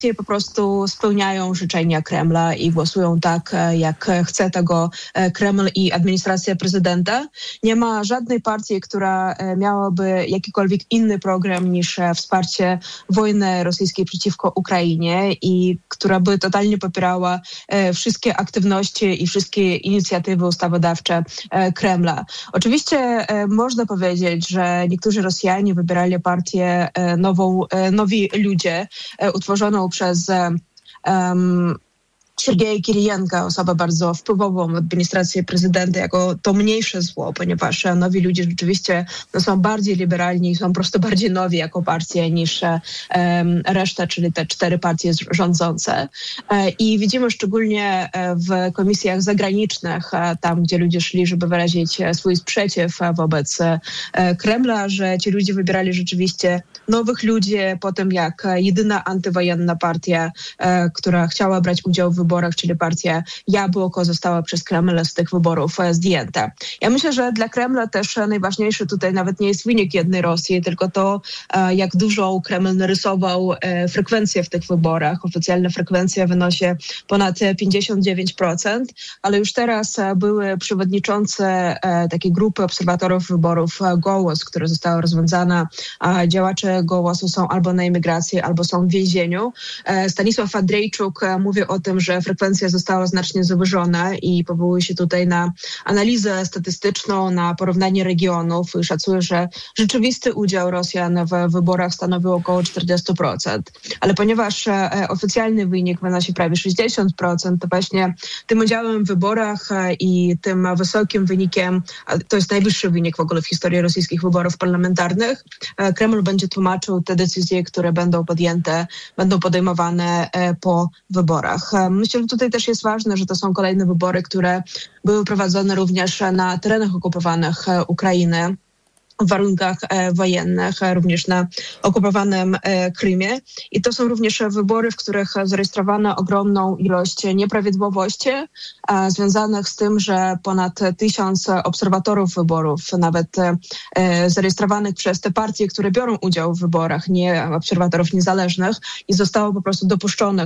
po prostu spełniają życzenia Kremla i głosują tak, jak chce tego Kreml i administracja prezydenta. Nie ma żadnej partii, która miałaby jakikolwiek inny program niż wsparcie wojny rosyjskiej przeciwko Ukrainie i która by totalnie popierała wszystkie aktywności i wszystkie inicjatywy ustawodawcze Kremla. Oczywiście można powiedzieć, że niektórzy Rosjanie wybierali partię Nowi Ludzie, utworzoną przez Siergieja Kirijenka, osobę bardzo wpływową w administracji prezydenta, jako to mniejsze zło, ponieważ Nowi Ludzie rzeczywiście są bardziej liberalni i są po prostu bardziej nowi jako partia niż reszta, czyli te 4 partie rządzące. I widzimy szczególnie w komisjach zagranicznych, tam gdzie ludzie szli, żeby wyrazić swój sprzeciw wobec Kremla, że ci ludzie wybierali rzeczywiście nowych ludzi po tym, jak jedyna antywojenna partia, która chciała brać udział w wyborach, czyli partia Jabłoko, została przez Kreml z tych wyborów zdjęta. Ja myślę, że dla Kremla też najważniejszy tutaj nawet nie jest wynik jednej Rosji, tylko to, jak dużo Kreml narysował frekwencję w tych wyborach. Oficjalna frekwencja wynosi ponad 59%, ale już teraz były przewodniczące takiej grupy obserwatorów wyborów Gołos, która została rozwiązana. Działacze Gołosu są albo na emigracji, albo są w więzieniu. Stanisław Andrzejczuk mówi o tym, że frekwencja została znacznie zawyżona i powołuje się tutaj na analizę statystyczną, na porównanie regionów i szacuje, że rzeczywisty udział Rosjan w wyborach stanowił około 40%. Ale ponieważ oficjalny wynik wynosi prawie 60%, to właśnie tym udziałem w wyborach i tym wysokim wynikiem, to jest najwyższy wynik w ogóle w historii rosyjskich wyborów parlamentarnych, Kreml będzie tłumaczył te decyzje, które będą podejmowane po wyborach. Myślę, że tutaj też jest ważne, że to są kolejne wybory, które były prowadzone również na terenach okupowanych Ukrainy, w warunkach wojennych, również na okupowanym Krymie. I to są również wybory, w których zarejestrowano ogromną ilość nieprawidłowości związanych z tym, że ponad 1000 obserwatorów wyborów, nawet zarejestrowanych przez te partie, które biorą udział w wyborach, nie obserwatorów niezależnych, i zostało po prostu dopuszczonych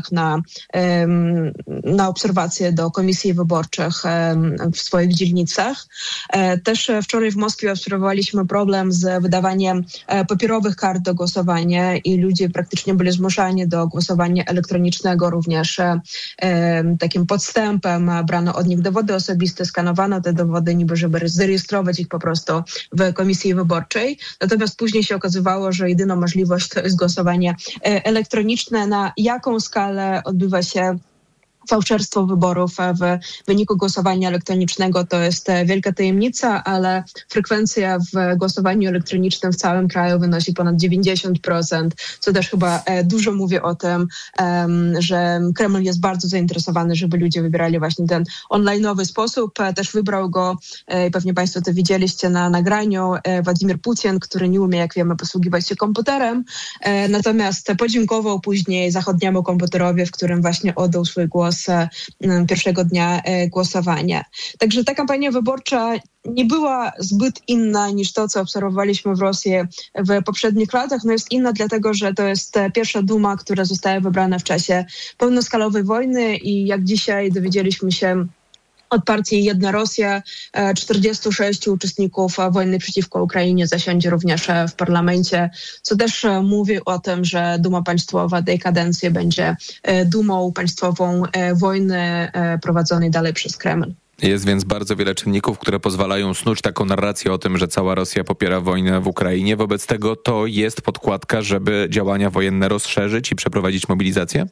na obserwacje do komisji wyborczych w swoich dzielnicach. Też wczoraj w Moskwie obserwowaliśmy problem z wydawaniem papierowych kart do głosowania i ludzie praktycznie byli zmuszani do głosowania elektronicznego również takim podstępem. Brano od nich dowody osobiste, skanowano te dowody niby, żeby zarejestrować ich po prostu w komisji wyborczej. Natomiast później się okazywało, że jedyna możliwość to jest głosowanie elektroniczne. Na jaką skalę odbywa się fałszerstwo wyborów w wyniku głosowania elektronicznego, to jest wielka tajemnica, ale frekwencja w głosowaniu elektronicznym w całym kraju wynosi ponad 90%, co też chyba dużo mówi o tym, że Kreml jest bardzo zainteresowany, żeby ludzie wybierali właśnie ten online'owy sposób. Też wybrał go, pewnie Państwo to widzieliście na nagraniu, Władimir Putin, który nie umie, jak wiemy, posługiwać się komputerem, natomiast podziękował później zachodniemu komputerowi, w którym właśnie oddał swój głos pierwszego dnia głosowania. Także ta kampania wyborcza nie była zbyt inna niż to, co obserwowaliśmy w Rosji w poprzednich latach. No jest inna dlatego, że to jest pierwsza Duma, która została wybrana w czasie pełnoskalowej wojny i jak dzisiaj dowiedzieliśmy się od partii Jedna Rosja, 46 uczestników wojny przeciwko Ukrainie zasiądzie również w parlamencie, co też mówi o tym, że Duma Państwowa tej kadencji będzie dumą państwową wojny prowadzonej dalej przez Kreml. Jest więc bardzo wiele czynników, które pozwalają snuć taką narrację o tym, że cała Rosja popiera wojnę w Ukrainie. Wobec tego to jest podkładka, żeby działania wojenne rozszerzyć i przeprowadzić mobilizację?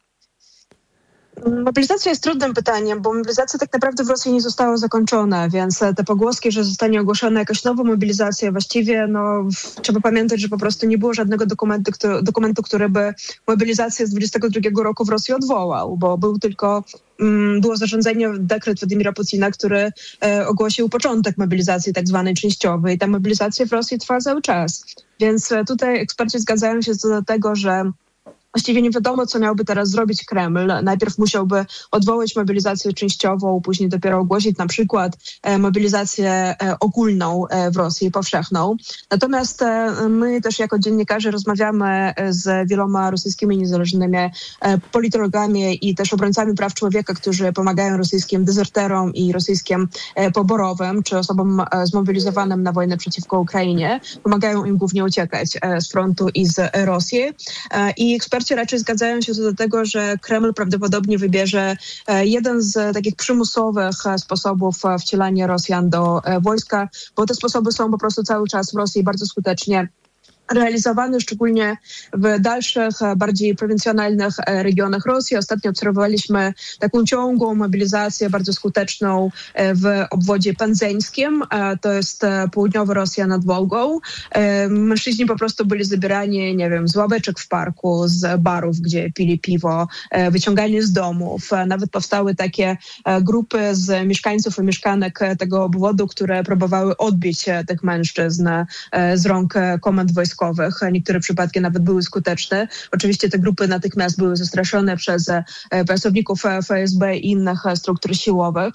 Mobilizacja jest trudnym pytaniem, bo mobilizacja tak naprawdę w Rosji nie została zakończona, więc te pogłoski, że zostanie ogłoszona jakaś nowa mobilizacja, właściwie trzeba pamiętać, że po prostu nie było żadnego dokumentu, który by mobilizację z 22 roku w Rosji odwołał, bo było zarządzenie, dekret Władimira Putina, który ogłosił początek mobilizacji tak zwanej częściowej. Ta mobilizacja w Rosji trwa cały czas. Więc tutaj eksperci zgadzają się co do tego, że Właściwie nie wiadomo, co miałby teraz zrobić Kreml. Najpierw musiałby odwołać mobilizację częściową, później dopiero ogłosić na przykład mobilizację ogólną w Rosji, powszechną. Natomiast my też jako dziennikarze rozmawiamy z wieloma rosyjskimi niezależnymi politologami i też obrońcami praw człowieka, którzy pomagają rosyjskim dezerterom i rosyjskim poborowym, czy osobom zmobilizowanym na wojnę przeciwko Ukrainie. Pomagają im głównie uciekać z frontu i z Rosji. I eksperci raczej zgadzają się co do tego, że Kreml prawdopodobnie wybierze jeden z takich przymusowych sposobów wcielania Rosjan do wojska, bo te sposoby są po prostu cały czas w Rosji bardzo skutecznie realizowany, szczególnie w dalszych, bardziej prowincjonalnych regionach Rosji. Ostatnio obserwowaliśmy taką ciągłą mobilizację, bardzo skuteczną w obwodzie pędzeńskim. To jest południowa Rosja nad Wołgą. Mężczyźni po prostu byli zabierani, nie wiem, z ławeczek w parku, z barów, gdzie pili piwo, wyciągani z domów. Nawet powstały takie grupy z mieszkańców i mieszkanek tego obwodu, które próbowały odbić tych mężczyzn z rąk komend wojskowych. Niektóre przypadki nawet były skuteczne. Oczywiście te grupy natychmiast były zastraszone przez pracowników FSB i innych struktur siłowych.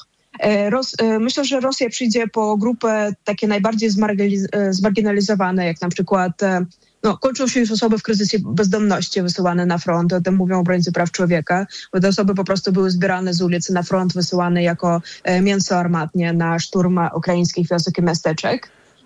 Myślę, że Rosja przyjdzie po grupę takie najbardziej zmarginalizowane, jak na przykład kończą się już osoby w kryzysie bezdomności wysyłane na front, o tym mówią obrońcy praw człowieka, bo te osoby po prostu były zbierane z ulicy na front, wysyłane jako mięso armatnie na szturm ukraińskich wiosek i miasteczek.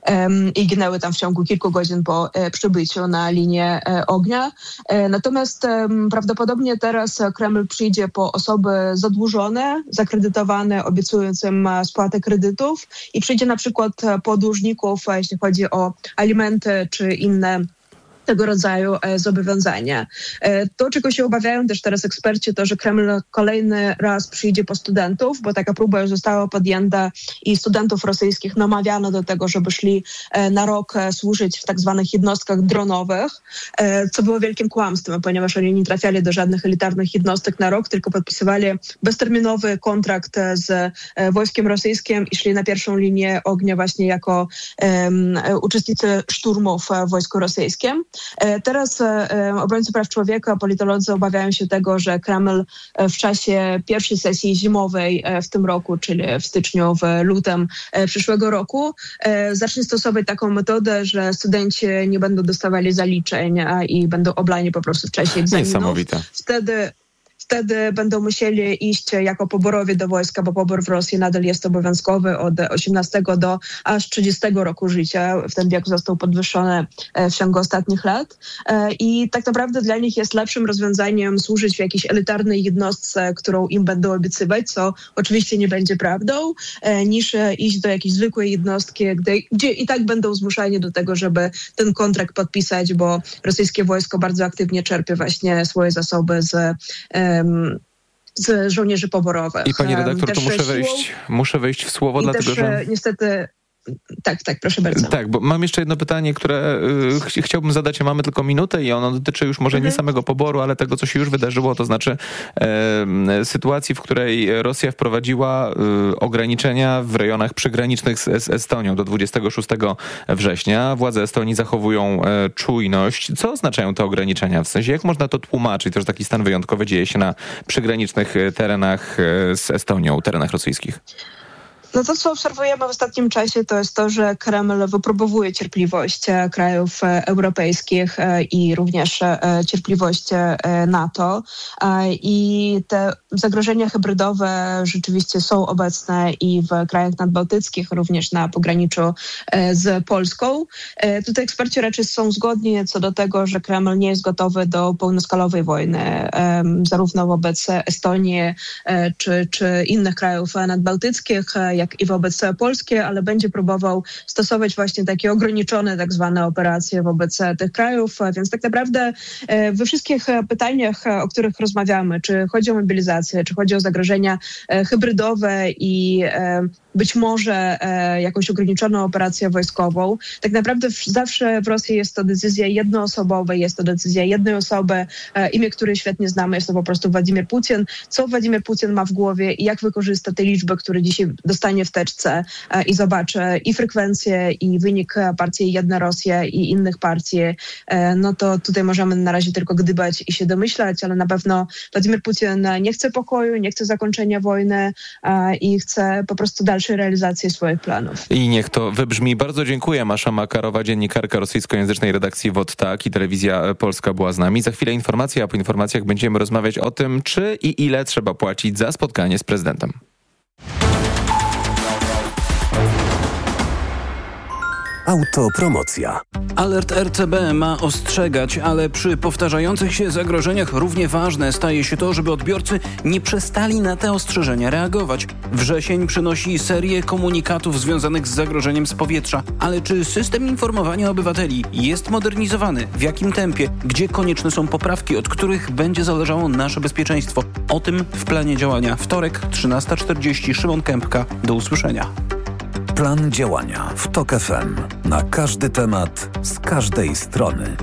I ginęły tam w ciągu kilku godzin po przybyciu na linię ognia. Natomiast prawdopodobnie teraz Kreml przyjdzie po osoby zadłużone, zakredytowane, obiecując im spłatę kredytów i przyjdzie na przykład po dłużników, jeśli chodzi o alimenty czy inne tego rodzaju zobowiązania. To, czego się obawiają też teraz eksperci, to, że Kreml kolejny raz przyjdzie po studentów, bo taka próba już została podjęta i studentów rosyjskich namawiano do tego, żeby szli na rok służyć w tak zwanych jednostkach dronowych, co było wielkim kłamstwem, ponieważ oni nie trafiali do żadnych elitarnych jednostek na rok, tylko podpisywali bezterminowy kontrakt z wojskiem rosyjskim i szli na pierwszą linię ognia właśnie jako uczestnicy szturmów w wojsku rosyjskim. Teraz obrońcy praw człowieka, politolodzy obawiają się tego, że Kreml w czasie pierwszej sesji zimowej w tym roku, czyli w styczniu, w lutym przyszłego roku, zacznie stosować taką metodę, że studenci nie będą dostawali zaliczeń i będą oblani po prostu w czasie egzaminów. Niesamowite. Wtedy będą musieli iść jako poborowie do wojska, bo pobór w Rosji nadal jest obowiązkowy od 18 do aż 30 roku życia. W ten wiek został podwyższony w ciągu ostatnich lat. I tak naprawdę dla nich jest lepszym rozwiązaniem służyć w jakiejś elitarnej jednostce, którą im będą obiecywać, co oczywiście nie będzie prawdą, niż iść do jakiejś zwykłej jednostki, gdzie i tak będą zmuszani do tego, żeby ten kontrakt podpisać, bo rosyjskie wojsko bardzo aktywnie czerpie właśnie swoje zasoby z żołnierzy poborowych. I pani redaktor, to muszę wejść w słowo, dlatego że niestety. Tak, proszę bardzo. Tak, bo mam jeszcze jedno pytanie, które chciałbym zadać, a mamy tylko minutę i ono dotyczy już może nie samego poboru, ale tego, co się już wydarzyło, to znaczy sytuacji, w której Rosja wprowadziła ograniczenia w rejonach przygranicznych z Estonią do 26 września. Władze Estonii zachowują czujność. Co oznaczają te ograniczenia? W sensie, jak można to tłumaczyć? To, że taki stan wyjątkowy dzieje się na przygranicznych terenach z Estonią, terenach rosyjskich. No to, co obserwujemy w ostatnim czasie, to jest to, że Kreml wypróbowuje cierpliwość krajów europejskich i również cierpliwość NATO. I te zagrożenia hybrydowe rzeczywiście są obecne i w krajach nadbałtyckich, również na pograniczu z Polską. Tutaj eksperci raczej są zgodni co do tego, że Kreml nie jest gotowy do pełnoskalowej wojny, zarówno wobec Estonii czy innych krajów nadbałtyckich, jak i wobec Polski, ale będzie próbował stosować właśnie takie ograniczone tak zwane operacje wobec tych krajów, więc tak naprawdę we wszystkich pytaniach, o których rozmawiamy, czy chodzi o mobilizację, czy chodzi o zagrożenia hybrydowe i być może jakąś ograniczoną operację wojskową. Tak naprawdę zawsze w Rosji jest to decyzja jednoosobowa, jest to decyzja jednej osoby, imię której świetnie znamy, jest to po prostu Władimir Putin. Co Władimir Putin ma w głowie i jak wykorzysta te liczby, które dzisiaj dostanie w teczce i zobaczy i frekwencję, i wynik partii Jedna Rosja i innych partii, no to tutaj możemy na razie tylko gdybać i się domyślać, ale na pewno Władimir Putin nie chce pokoju, nie chce zakończenia wojny i chce po prostu dalszej realizacji swoich planów. I niech to wybrzmi. Bardzo dziękuję. Masza Makarowa, dziennikarka rosyjskojęzycznej redakcji WOT Tak i Telewizja Polska była z nami. Za chwilę informacje, a po informacjach będziemy rozmawiać o tym, czy i ile trzeba płacić za spotkanie z prezydentem. Autopromocja. Alert RCB ma ostrzegać, ale przy powtarzających się zagrożeniach równie ważne staje się to, żeby odbiorcy nie przestali na te ostrzeżenia reagować. Wrzesień przynosi serię komunikatów związanych z zagrożeniem z powietrza. Ale czy system informowania obywateli jest modernizowany? W jakim tempie? Gdzie konieczne są poprawki, od których będzie zależało nasze bezpieczeństwo? O tym w planie działania. Wtorek, 13:40. Szymon Kępka. Do usłyszenia. Plan działania w TOK FM. Na każdy temat, z każdej strony.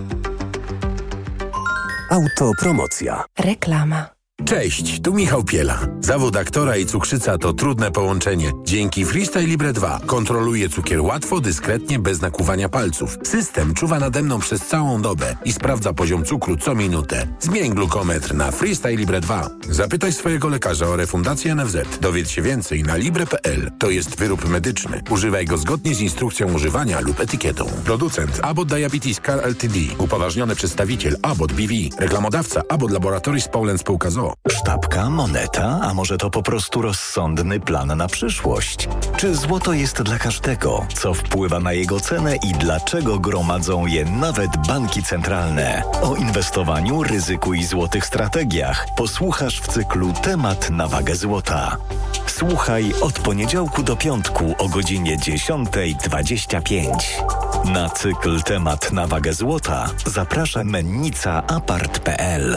Autopromocja. Reklama. Cześć, tu Michał Piela. Zawód aktora i cukrzyca to trudne połączenie. Dzięki Freestyle Libre 2 kontroluję cukier łatwo, dyskretnie, bez nakłuwania palców. System czuwa nade mną przez całą dobę i sprawdza poziom cukru co minutę. Zmień glukometr na Freestyle Libre 2. Zapytaj swojego lekarza o refundację NFZ. Dowiedz się więcej na libre.pl. To jest wyrób medyczny. Używaj go zgodnie z instrukcją używania lub etykietą. Producent Abbott Diabetes Care Ltd. Upoważniony przedstawiciel Abbott BV. Reklamodawca Abbott Laboratories Poland Spółka z.o.o. Sztabka, moneta, a może to po prostu rozsądny plan na przyszłość? Czy złoto jest dla każdego? Co wpływa na jego cenę i dlaczego gromadzą je nawet banki centralne? O inwestowaniu, ryzyku i złotych strategiach posłuchasz w cyklu Temat na wagę złota. Słuchaj od poniedziałku do piątku o godzinie 10:25. Na cykl Temat na wagę złota zaprasza mennica apart.pl.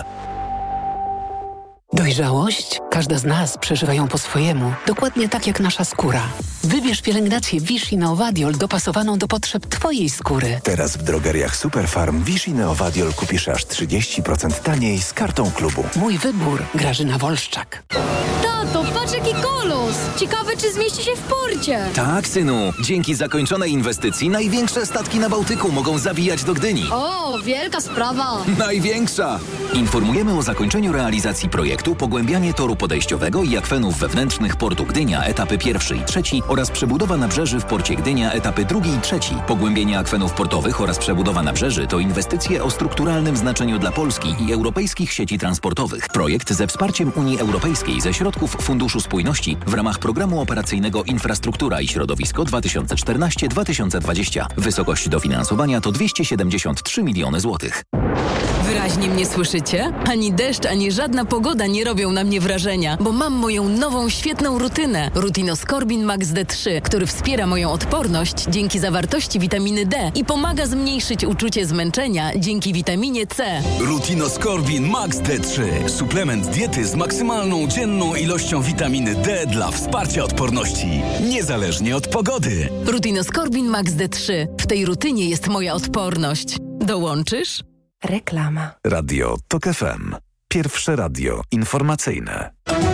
Dojrzałość? Każda z nas przeżywa ją po swojemu, dokładnie tak jak nasza skóra. Wybierz pielęgnację Vichy Neovadiol dopasowaną do potrzeb Twojej skóry. Teraz w drogeriach Superfarm Vichy Neovadiol kupisz aż 30% taniej z kartą klubu. Mój wybór. Grażyna Wolszczak. Tato, patrz jaki kolos! Ciekawe, czy zmieści się w porcie. Tak, synu. Dzięki zakończonej inwestycji największe statki na Bałtyku mogą zawijać do Gdyni. O, wielka sprawa. Największa! Informujemy o zakończeniu realizacji projektu pogłębianie toru podejściowego i akwenów wewnętrznych portu Gdynia, etapy 1 i 3 oraz przebudowa nabrzeży w porcie Gdynia, etapy 2 i 3. Pogłębienie akwenów portowych oraz przebudowa nabrzeży to inwestycje o strukturalnym znaczeniu dla Polski i europejskich sieci transportowych. Projekt ze wsparciem Unii Europejskiej ze środków Funduszu Spójności w ramach Programu Operacyjnego Infrastruktura i Środowisko 2014-2020. Wysokość dofinansowania to 273 miliony złotych. Wyraźnie mnie słyszycie? Ani deszcz, ani żadna pogoda nie robią na mnie wrażenia, bo mam moją nową, świetną rutynę. Rutinoskorbin Max D3, który wspiera moją odporność dzięki zawartości witaminy D i pomaga zmniejszyć uczucie zmęczenia dzięki witaminie C. Rutinoskorbin Max D3. Suplement diety z maksymalną dzienną ilością witaminy D dla wsparcia odporności, niezależnie od pogody. Rutinoskorbin Max D3. W tej rutynie jest moja odporność. Dołączysz? Reklama. Radio TOK FM. Pierwsze radio informacyjne.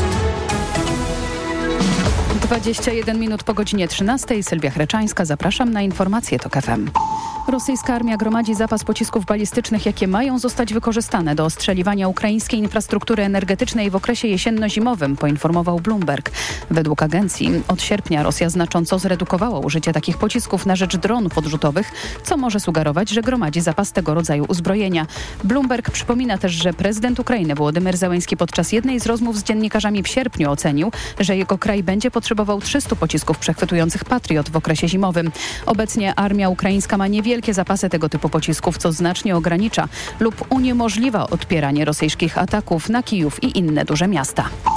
21 minut po godzinie 13. Sylwia Chreczańska. Zapraszam na informacje TOK FM. Rosyjska armia gromadzi zapas pocisków balistycznych, jakie mają zostać wykorzystane do ostrzeliwania ukraińskiej infrastruktury energetycznej w okresie jesienno-zimowym, poinformował Bloomberg. Według agencji od sierpnia Rosja znacząco zredukowała użycie takich pocisków na rzecz dronów odrzutowych, co może sugerować, że gromadzi zapas tego rodzaju uzbrojenia. Bloomberg przypomina też, że prezydent Ukrainy Wołodymyr Zełenski podczas jednej z rozmów z dziennikarzami w sierpniu ocenił, że jego kraj będzie potrzebował 300 pocisków przechwytujących Patriot w okresie zimowym. Obecnie armia ukraińska ma niewielkie zapasy tego typu pocisków, co znacznie ogranicza lub uniemożliwia odpieranie rosyjskich ataków na Kijów i inne duże miasta.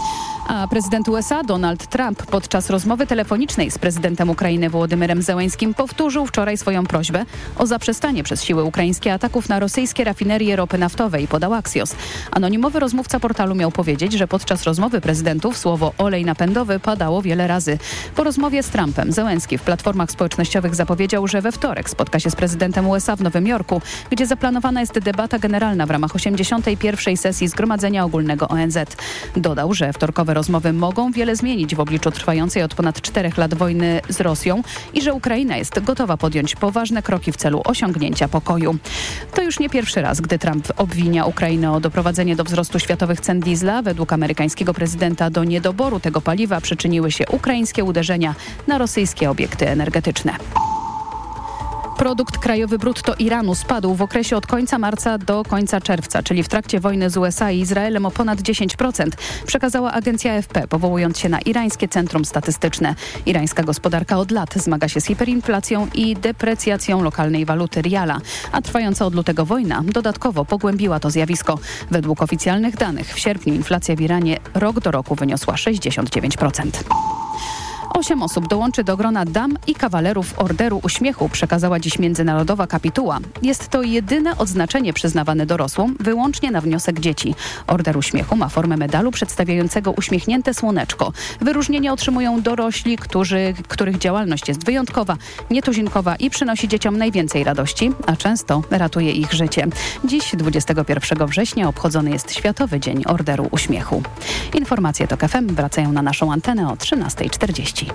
A prezydent USA Donald Trump podczas rozmowy telefonicznej z prezydentem Ukrainy Wołodymyrem Zełeńskim powtórzył wczoraj swoją prośbę o zaprzestanie przez siły ukraińskie ataków na rosyjskie rafinerie ropy naftowej, podał Axios. Anonimowy rozmówca portalu miał powiedzieć, że podczas rozmowy prezydentów słowo olej napędowy padało wiele razy. Po rozmowie z Trumpem Zełenski w platformach społecznościowych zapowiedział, że we wtorek spotka się z prezydentem USA w Nowym Jorku, gdzie zaplanowana jest debata generalna w ramach 81. sesji Zgromadzenia Ogólnego ONZ. Dodał, że wtorkowe rozmowy mogą wiele zmienić w obliczu trwającej od ponad 4 lat wojny z Rosją i że Ukraina jest gotowa podjąć poważne kroki w celu osiągnięcia pokoju. To już nie pierwszy raz, gdy Trump obwinia Ukrainę o doprowadzenie do wzrostu światowych cen diesla. Według amerykańskiego prezydenta do niedoboru tego paliwa przyczyniły się ukraińskie uderzenia na rosyjskie obiekty energetyczne. Produkt krajowy brutto Iranu spadł w okresie od końca marca do końca czerwca, czyli w trakcie wojny z USA i Izraelem o ponad 10%, przekazała agencja AFP, powołując się na irańskie centrum statystyczne. Irańska gospodarka od lat zmaga się z hiperinflacją i deprecjacją lokalnej waluty riala, a trwająca od lutego wojna dodatkowo pogłębiła to zjawisko. Według oficjalnych danych w sierpniu inflacja w Iranie rok do roku wyniosła 69%. 8 osób dołączy do grona dam i kawalerów Orderu Uśmiechu, przekazała dziś międzynarodowa kapituła. Jest to jedyne odznaczenie przyznawane dorosłym wyłącznie na wniosek dzieci. Order Uśmiechu ma formę medalu przedstawiającego uśmiechnięte słoneczko. Wyróżnienie otrzymują dorośli, których działalność jest wyjątkowa, nietuzinkowa i przynosi dzieciom najwięcej radości, a często ratuje ich życie. Dziś, 21 września, obchodzony jest Światowy Dzień Orderu Uśmiechu. Informacje TOK FM wracają na naszą antenę o 13:40.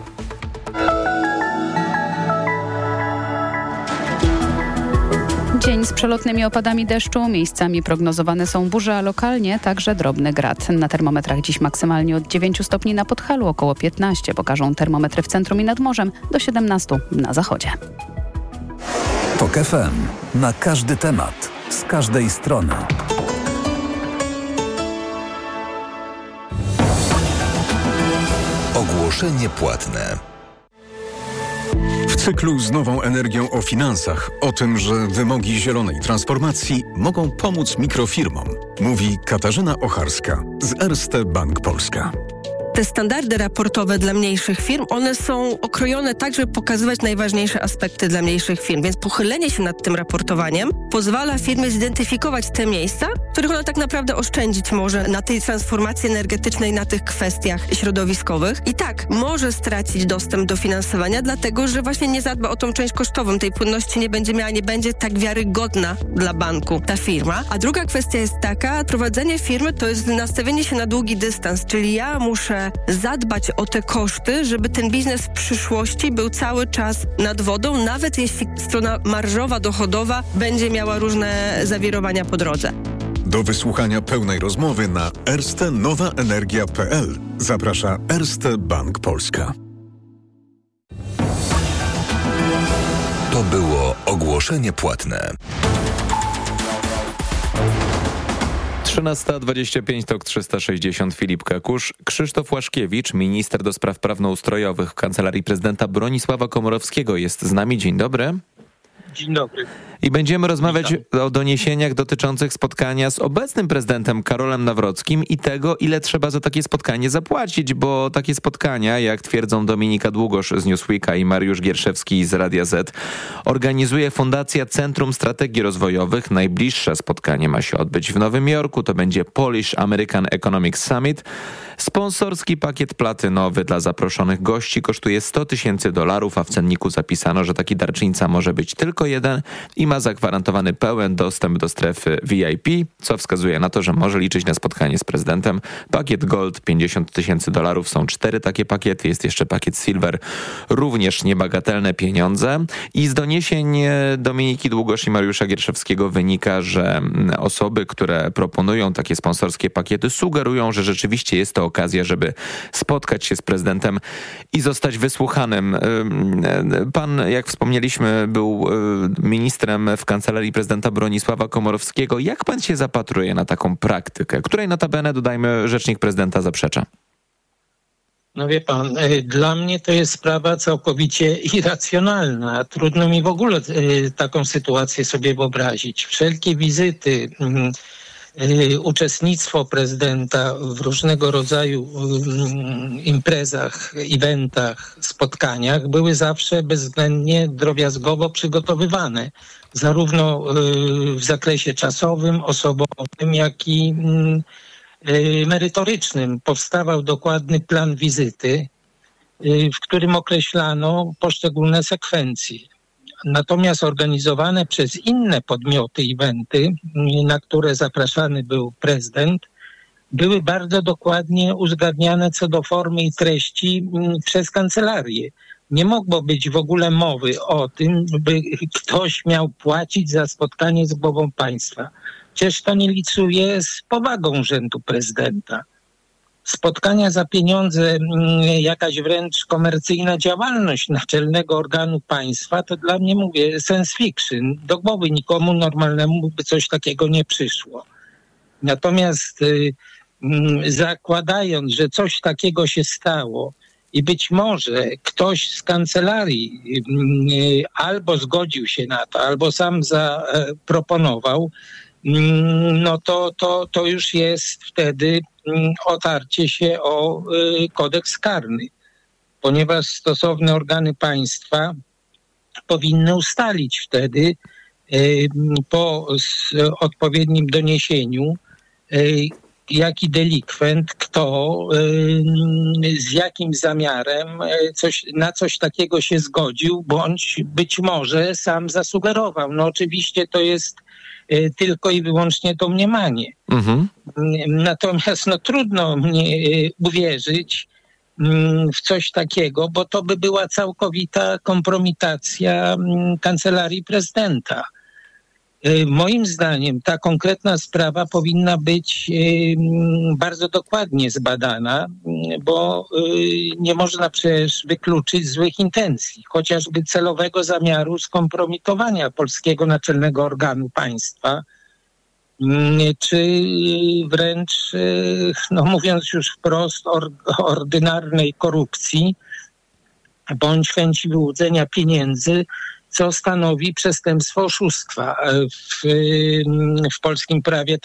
Dzień z przelotnymi opadami deszczu. Miejscami prognozowane są burze, a lokalnie także drobny grad. Na termometrach dziś maksymalnie od 9 stopni na Podhalu, około 15 pokażą termometry w centrum i nad morzem, do 17 na zachodzie. TOK FM. Na każdy temat. Z każdej strony. Ogłoszenie płatne. W cyklu z nową energią o finansach, o tym, że wymogi zielonej transformacji mogą pomóc mikrofirmom, mówi Katarzyna Ocharska z Erste Bank Polska. Te standardy raportowe dla mniejszych firm, one są okrojone tak, żeby pokazywać najważniejsze aspekty dla mniejszych firm. Więc pochylenie się nad tym raportowaniem pozwala firmie zidentyfikować te miejsca, w których ona tak naprawdę oszczędzić może na tej transformacji energetycznej, na tych kwestiach środowiskowych. I tak, może stracić dostęp do finansowania, dlatego że właśnie nie zadba o tą część kosztową. Tej płynności nie będzie miała, nie będzie tak wiarygodna dla banku ta firma. A druga kwestia jest taka, prowadzenie firmy to jest nastawienie się na długi dystans, czyli ja muszę zadbać o te koszty, żeby ten biznes w przyszłości był cały czas nad wodą, nawet jeśli strona marżowa, dochodowa będzie miała różne zawirowania po drodze. Do wysłuchania pełnej rozmowy na erstenowaenergia.pl zaprasza Erste Bank Polska. To było ogłoszenie płatne. 13:25, TOK 360, Filip Kakusz. Krzysztof Łaszkiewicz, minister do spraw prawnoustrojowych w Kancelarii Prezydenta Bronisława Komorowskiego jest z nami. Dzień dobry. Dzień dobry. I będziemy rozmawiać o doniesieniach dotyczących spotkania z obecnym prezydentem Karolem Nawrockim i tego, ile trzeba za takie spotkanie zapłacić, bo takie spotkania, jak twierdzą Dominika Długosz z Newsweeka i Mariusz Gierszewski z Radia Z, organizuje Fundacja Centrum Strategii Rozwojowych. Najbliższe spotkanie ma się odbyć w Nowym Jorku. To będzie Polish American Economic Summit. Sponsorski pakiet platynowy dla zaproszonych gości kosztuje $100,000, a w cenniku zapisano, że taki darczyńca może być tylko jeden i ma zagwarantowany pełen dostęp do strefy VIP, co wskazuje na to, że może liczyć na spotkanie z prezydentem. Pakiet Gold $50,000, są 4 takie pakiety, jest jeszcze pakiet Silver, również niebagatelne pieniądze. I z doniesień Dominiki Długosz i Mariusza Gierszewskiego wynika, że osoby, które proponują takie sponsorskie pakiety, sugerują, że rzeczywiście jest to okazja, żeby spotkać się z prezydentem i zostać wysłuchanym. Pan, jak wspomnieliśmy, był ministrem w Kancelarii Prezydenta Bronisława Komorowskiego. Jak pan się zapatruje na taką praktykę, której notabene, dodajmy, rzecznik prezydenta zaprzecza? No wie pan, dla mnie to jest sprawa całkowicie irracjonalna. Trudno mi w ogóle taką sytuację sobie wyobrazić. Wszelkie wizyty uczestnictwo prezydenta w różnego rodzaju imprezach, eventach, spotkaniach były zawsze bezwzględnie drobiazgowo przygotowywane. Zarówno w zakresie czasowym, osobowym, jak i merytorycznym. Powstawał dokładny plan wizyty, w którym określano poszczególne sekwencje. Natomiast organizowane przez inne podmioty eventy, na które zapraszany był prezydent, były bardzo dokładnie uzgadniane co do formy i treści przez kancelarię. Nie mogło być w ogóle mowy o tym, by ktoś miał płacić za spotkanie z głową państwa. Przecież to nie licuje z powagą urzędu prezydenta. Spotkania za pieniądze, jakaś wręcz komercyjna działalność naczelnego organu państwa, to dla mnie, mówię, science fiction. Do głowy nikomu normalnemu by coś takiego nie przyszło. Natomiast zakładając, że coś takiego się stało i być może ktoś z kancelarii albo zgodził się na to, albo sam zaproponował, no to już jest wtedy otarcie się o kodeks karny, ponieważ stosowne organy państwa powinny ustalić wtedy po odpowiednim doniesieniu, jaki delikwent, kto, z jakim zamiarem na coś takiego się zgodził, bądź być może sam zasugerował. No oczywiście to jest tylko i wyłącznie domniemanie. Natomiast trudno mnie uwierzyć w coś takiego, bo to by była całkowita kompromitacja kancelarii prezydenta. Moim zdaniem ta konkretna sprawa powinna być bardzo dokładnie zbadana, bo nie można przecież wykluczyć złych intencji, chociażby celowego zamiaru skompromitowania polskiego naczelnego organu państwa, czy wręcz, mówiąc już wprost, ordynarnej korupcji, bądź chęci wyłudzenia pieniędzy, co stanowi przestępstwo oszustwa. W polskim prawie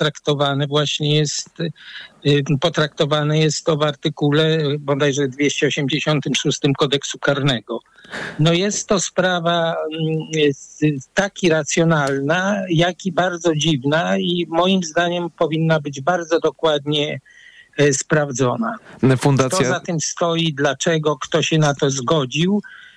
potraktowane jest to w artykule bodajże 286 kodeksu karnego. No jest to sprawa tak irracjonalna, jak i bardzo dziwna i moim zdaniem powinna być bardzo dokładnie sprawdzona. Kto za tym stoi, dlaczego, kto się na to zgodził.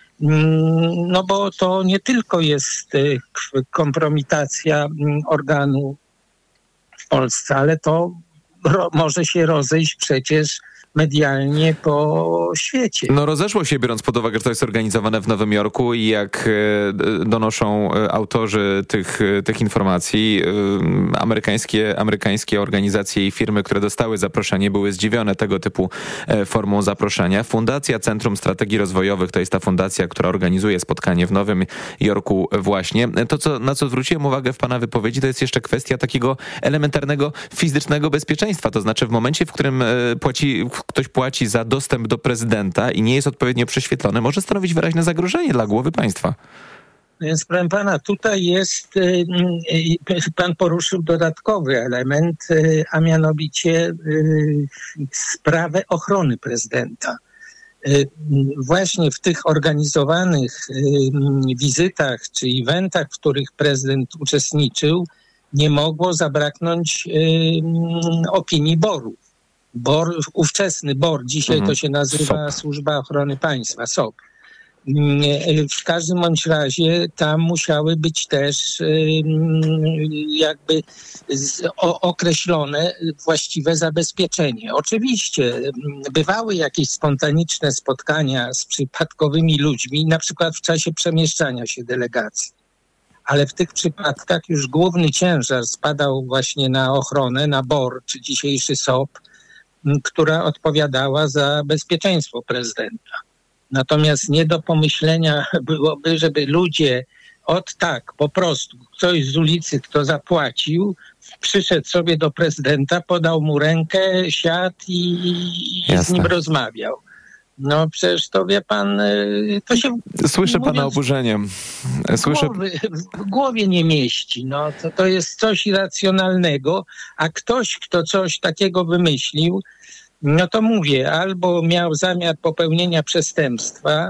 No bo to nie tylko jest kompromitacja organu w Polsce, ale to może się rozejść przecież medialnie po świecie. No rozeszło się, biorąc pod uwagę, że to jest organizowane w Nowym Jorku i jak donoszą autorzy tych informacji, amerykańskie organizacje i firmy, które dostały zaproszenie, były zdziwione tego typu formą zaproszenia. Fundacja Centrum Strategii Rozwojowych to jest ta fundacja, która organizuje spotkanie w Nowym Jorku właśnie. To, na co zwróciłem uwagę w pana wypowiedzi, to jest jeszcze kwestia takiego elementarnego fizycznego bezpieczeństwa. To znaczy w momencie, w którym ktoś płaci za dostęp do prezydenta i nie jest odpowiednio prześwietlony, może stanowić wyraźne zagrożenie dla głowy państwa. Więc proszę pana, tutaj jest, pan poruszył dodatkowy element, a mianowicie sprawę ochrony prezydenta. Właśnie w tych organizowanych wizytach czy eventach, w których prezydent uczestniczył, nie mogło zabraknąć opinii BOR-u. Ówczesny BOR, dzisiaj to się nazywa Służba Ochrony Państwa, SOP. W każdym bądź razie tam musiały być też jakby określone właściwe zabezpieczenie. Oczywiście bywały jakieś spontaniczne spotkania z przypadkowymi ludźmi, na przykład w czasie przemieszczania się delegacji. Ale w tych przypadkach już główny ciężar spadał właśnie na ochronę, na BOR, czy dzisiejszy SOP, która odpowiadała za bezpieczeństwo prezydenta. Natomiast nie do pomyślenia byłoby, żeby ludzie po prostu ktoś z ulicy, kto zapłacił, przyszedł sobie do prezydenta, podał mu rękę, siadł i z nim rozmawiał. No przecież to, wie pan, to się... Słyszę pana oburzenie. W głowie nie mieści. No, to jest coś irracjonalnego, a ktoś, kto coś takiego wymyślił, no to mówię, albo miał zamiar popełnienia przestępstwa,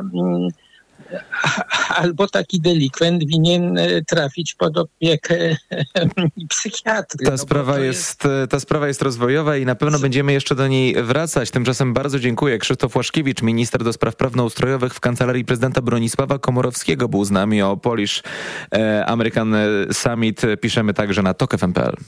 albo taki delikwent winien trafić pod opiekę psychiatry. Ta sprawa jest rozwojowa i na pewno będziemy jeszcze do niej wracać. Tymczasem bardzo dziękuję. Krzysztof Łaszkiewicz, minister do spraw prawnoustrojowych w Kancelarii Prezydenta Bronisława Komorowskiego, był z nami o Polish American Summit. Piszemy także na tok.fm.pl.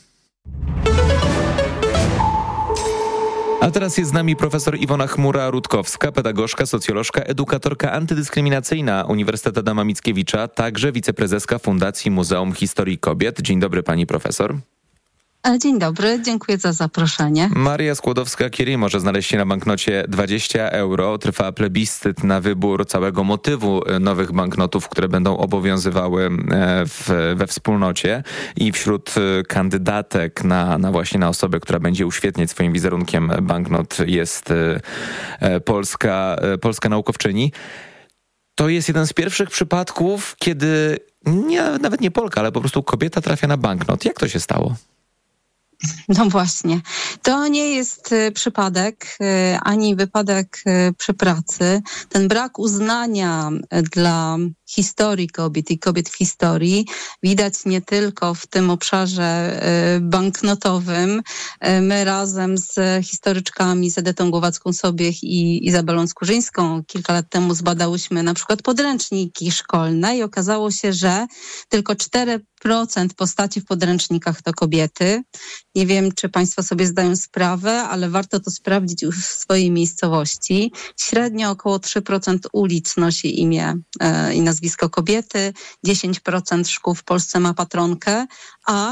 A teraz jest z nami profesor Iwona Chmura-Rutkowska, pedagogzka, socjolożka, edukatorka antydyskryminacyjna Uniwersytetu Adama Mickiewicza, także wiceprezeska Fundacji Muzeum Historii Kobiet. Dzień dobry pani profesor. Dzień dobry, dziękuję za zaproszenie. Maria Skłodowska-Curie może znaleźć się na banknocie 20 euro. Trwa plebiscyt na wybór całego motywu nowych banknotów, które będą obowiązywały we wspólnocie. I wśród kandydatek na osobę, która będzie uświetniać swoim wizerunkiem banknot, jest polska naukowczyni. To jest jeden z pierwszych przypadków, kiedy nawet nie Polka, ale po prostu kobieta trafia na banknot. Jak to się stało? No właśnie, to nie jest przypadek, ani wypadek przy pracy. Ten brak uznania dla historii kobiet i kobiet w historii widać nie tylko w tym obszarze banknotowym. My razem z historyczkami, z Edytą Głowacką-Sobiech i Izabelą Skurzyńską kilka lat temu zbadałyśmy na przykład podręczniki szkolne i okazało się, że tylko 4% postaci w podręcznikach to kobiety. Nie wiem, czy państwo sobie zdają sprawę, ale warto to sprawdzić już w swojej miejscowości. Średnio około 3% ulic nosi imię i nazwisko kobiety, 10% szkół w Polsce ma patronkę, a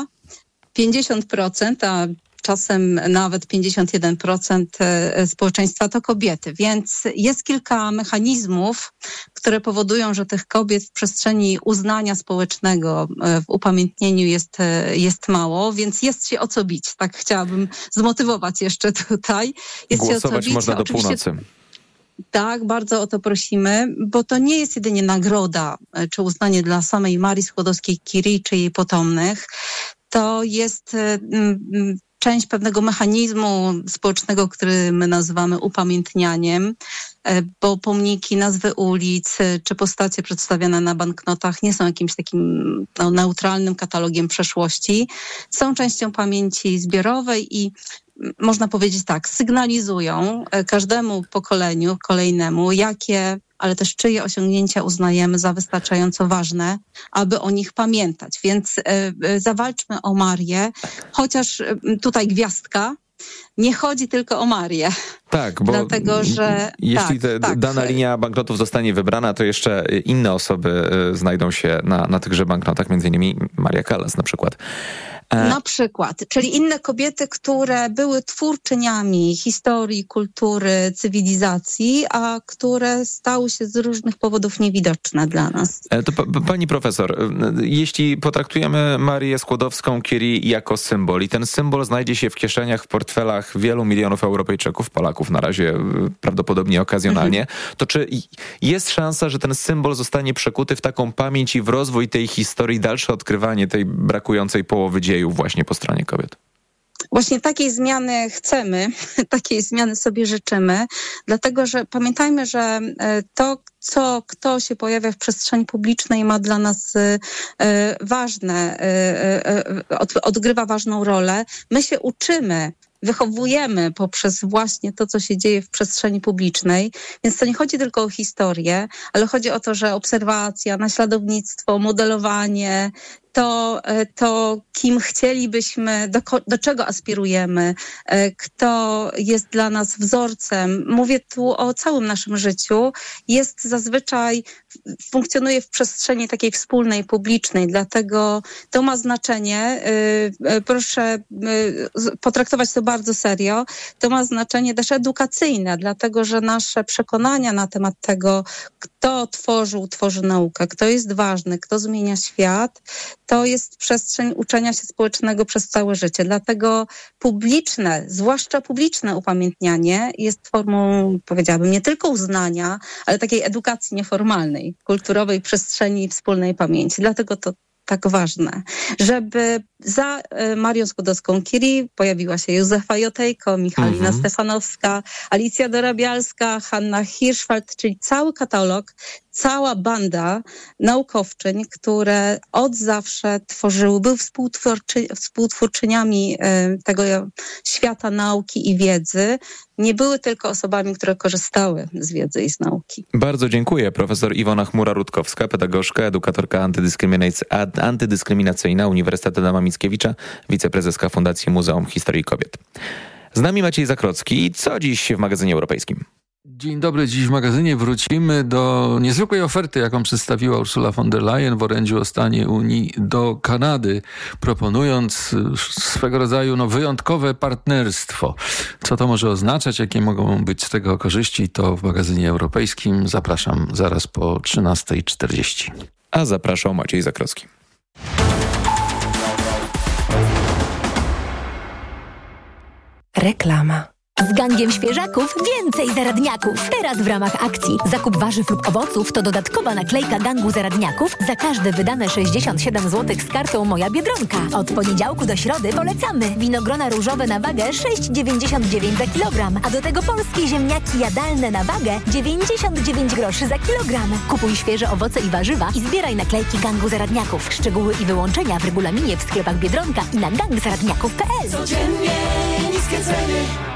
50%, a czasem nawet 51% społeczeństwa to kobiety. Więc jest kilka mechanizmów, które powodują, że tych kobiet w przestrzeni uznania społecznego, w upamiętnieniu jest mało, więc jest się o co bić. Tak chciałabym zmotywować jeszcze tutaj. Jest Głosować się o co bić. można do północy. Tak, bardzo o to prosimy, bo to nie jest jedynie nagroda czy uznanie dla samej Marii Skłodowskiej-Curie czy jej potomnych. To jest część pewnego mechanizmu społecznego, który my nazywamy upamiętnianiem, bo pomniki, nazwy ulic czy postacie przedstawiane na banknotach nie są jakimś takim neutralnym katalogiem przeszłości. Są częścią pamięci zbiorowej i można powiedzieć tak, sygnalizują każdemu pokoleniu kolejnemu, jakie, ale też czyje osiągnięcia uznajemy za wystarczająco ważne, aby o nich pamiętać. Więc zawalczmy o Marię, chociaż tutaj gwiazdka, nie chodzi tylko o Marię. Tak, bo dlatego, że jeśli dana linia banknotów zostanie wybrana, to jeszcze inne osoby znajdą się na tychże banknotach, między innymi Maria Callas na przykład. Na przykład, czyli inne kobiety, które były twórczyniami historii, kultury, cywilizacji, a które stały się z różnych powodów niewidoczne dla nas. To pani profesor, jeśli potraktujemy Marię Skłodowską-Curie jako symbol i ten symbol znajdzie się w kieszeniach, w portfelach wielu milionów Europejczyków, Polaków na razie prawdopodobnie okazjonalnie, to czy jest szansa, że ten symbol zostanie przekuty w taką pamięć i w rozwój tej historii, dalsze odkrywanie tej brakującej połowy dziejów właśnie po stronie kobiet? Właśnie takiej zmiany chcemy, takiej zmiany sobie życzymy, dlatego że pamiętajmy, że to, kto się pojawia w przestrzeni publicznej, ma dla nas odgrywa ważną rolę. My się uczymy, wychowujemy poprzez właśnie to, co się dzieje w przestrzeni publicznej, więc to nie chodzi tylko o historię, ale chodzi o to, że obserwacja, naśladownictwo, modelowanie, to kim chcielibyśmy, do czego aspirujemy, kto jest dla nas wzorcem. Mówię tu o całym naszym życiu. Funkcjonuje w przestrzeni takiej wspólnej, publicznej, dlatego to ma znaczenie. Proszę potraktować to bardzo serio. To ma znaczenie też edukacyjne, dlatego że nasze przekonania na temat tego, kto tworzy naukę, kto jest ważny, kto zmienia świat, to jest przestrzeń uczenia się społecznego przez całe życie. Dlatego publiczne, zwłaszcza publiczne upamiętnianie jest formą, powiedziałabym, nie tylko uznania, ale takiej edukacji nieformalnej, kulturowej przestrzeni wspólnej pamięci. Dlatego to tak ważne, żeby za Marią Skłodowską-Curie pojawiła się Józefa Jotejko, Michalina Stefanowska, Alicja Dorabialska, Hanna Hirschfeld, czyli cały katalog, cała banda naukowczyń, które od zawsze były współtwórczyniami tego świata nauki i wiedzy. Nie były tylko osobami, które korzystały z wiedzy i z nauki. Bardzo dziękuję. Profesor Iwona Chmura-Rutkowska, pedagogzka, edukatorka antydyskryminacyjna Uniwersytetu Adama Mickiewicza, wiceprezeska Fundacji Muzeum Historii Kobiet. Z nami Maciej Zakrocki. Co dziś w magazynie europejskim? Dzień dobry. Dziś w magazynie wrócimy do niezwykłej oferty, jaką przedstawiła Ursula von der Leyen w orędziu o stanie Unii do Kanady, proponując swego rodzaju wyjątkowe partnerstwo. Co to może oznaczać, jakie mogą być z tego korzyści, to w magazynie europejskim. Zapraszam zaraz po 13:40. A zapraszał Maciej Zakrocki. Reklama. Z gangiem świeżaków więcej zaradniaków. Teraz w ramach akcji zakup warzyw lub owoców to dodatkowa naklejka gangu zaradniaków za każde wydane 67 zł z kartą Moja Biedronka. Od poniedziałku do środy polecamy. Winogrona różowe na wagę 6,99 za kilogram, a do tego polskie ziemniaki jadalne na wagę 99 groszy za kilogram. Kupuj świeże owoce i warzywa i zbieraj naklejki gangu zaradniaków. Szczegóły i wyłączenia w regulaminie w sklepach Biedronka i na gangzaradniaków.pl. Codziennie niskie ceny.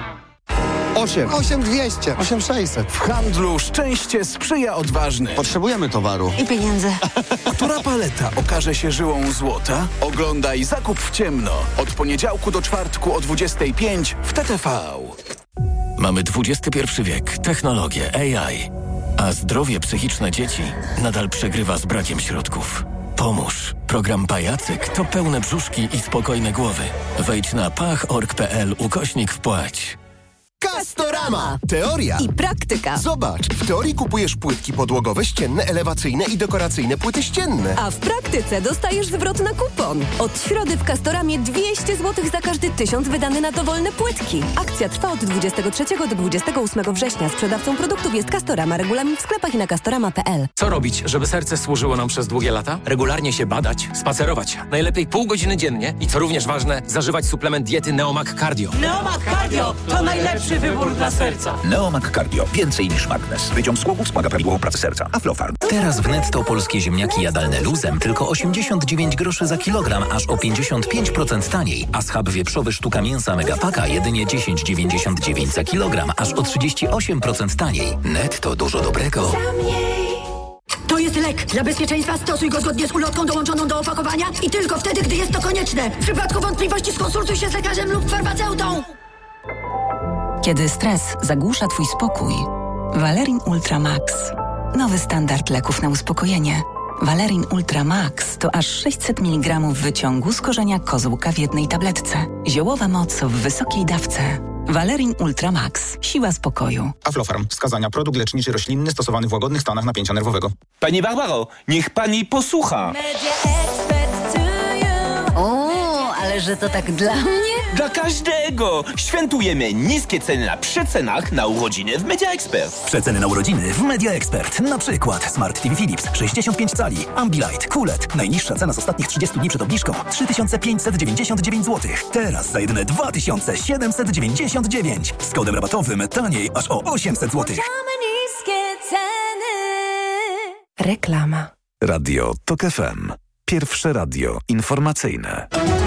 8200, 8600. W handlu szczęście sprzyja odważnym. Potrzebujemy towaru. I pieniędzy. Która paleta okaże się żyłą złota? Oglądaj Zakup w ciemno. Od poniedziałku do czwartku o 25 w TTV. Mamy XXI wiek, technologię, AI. A zdrowie psychiczne dzieci nadal przegrywa z brakiem środków. Pomóż. Program Pajacyk to pełne brzuszki i spokojne głowy. Wejdź na pach.org.pl/wpłać. Castorama. Teoria i praktyka. Zobacz, w teorii kupujesz płytki podłogowe, ścienne, elewacyjne i dekoracyjne płyty ścienne. A w praktyce dostajesz zwrot na kupon. Od środy w Castoramie 200 zł za każdy 1000 wydany na dowolne płytki. Akcja trwa od 23 do 28 września. Sprzedawcą produktów jest Castorama. Regulamin w sklepach i na castorama.pl. Co robić, żeby serce służyło nam przez długie lata? Regularnie się badać, spacerować. Najlepiej pół godziny dziennie i co również ważne, zażywać suplement diety Neomag Cardio. Neomag Cardio to najlepszy wybór dla serca. Neomag Cardio. Więcej niż magnes. Wyciąg z głowów wspomaga prawidłową pracę serca. Aflofarm. Teraz w Netto polskie ziemniaki jadalne luzem tylko 89 groszy za kilogram, aż o 55% taniej. A schab wieprzowy sztuka mięsa Megapaka jedynie 10,99 za kilogram, aż o 38% taniej. Netto dużo dobrego. To jest lek. Dla bezpieczeństwa stosuj go zgodnie z ulotką dołączoną do opakowania i tylko wtedy, gdy jest to konieczne. W przypadku wątpliwości skonsultuj się z lekarzem lub farmaceutą. Kiedy stres zagłusza twój spokój, Valerin Ultra Max. Nowy standard leków na uspokojenie. Valerin Ultra Max to aż 600 mg wyciągu z korzenia kozłka w jednej tabletce. Ziołowa moc w wysokiej dawce. Valerin Ultra Max. Siła spokoju. Aflofarm. Wskazania. Produkt leczniczy roślinny stosowany w łagodnych stanach napięcia nerwowego. Pani Barbaro, niech pani posłucha. Ale że to tak dla mnie? Dla każdego! Świętujemy niskie ceny na przecenach na urodziny w Media Expert. Przeceny na urodziny w Media Expert. Na przykład Smart TV Philips 65 cali, Ambilight, QLED. Najniższa cena z ostatnich 30 dni przed obniżką 3599 zł. Teraz za jedyne 2799. Z kodem rabatowym taniej aż o 800 zł. Niskie ceny. Reklama. Radio TOK FM. Pierwsze radio informacyjne.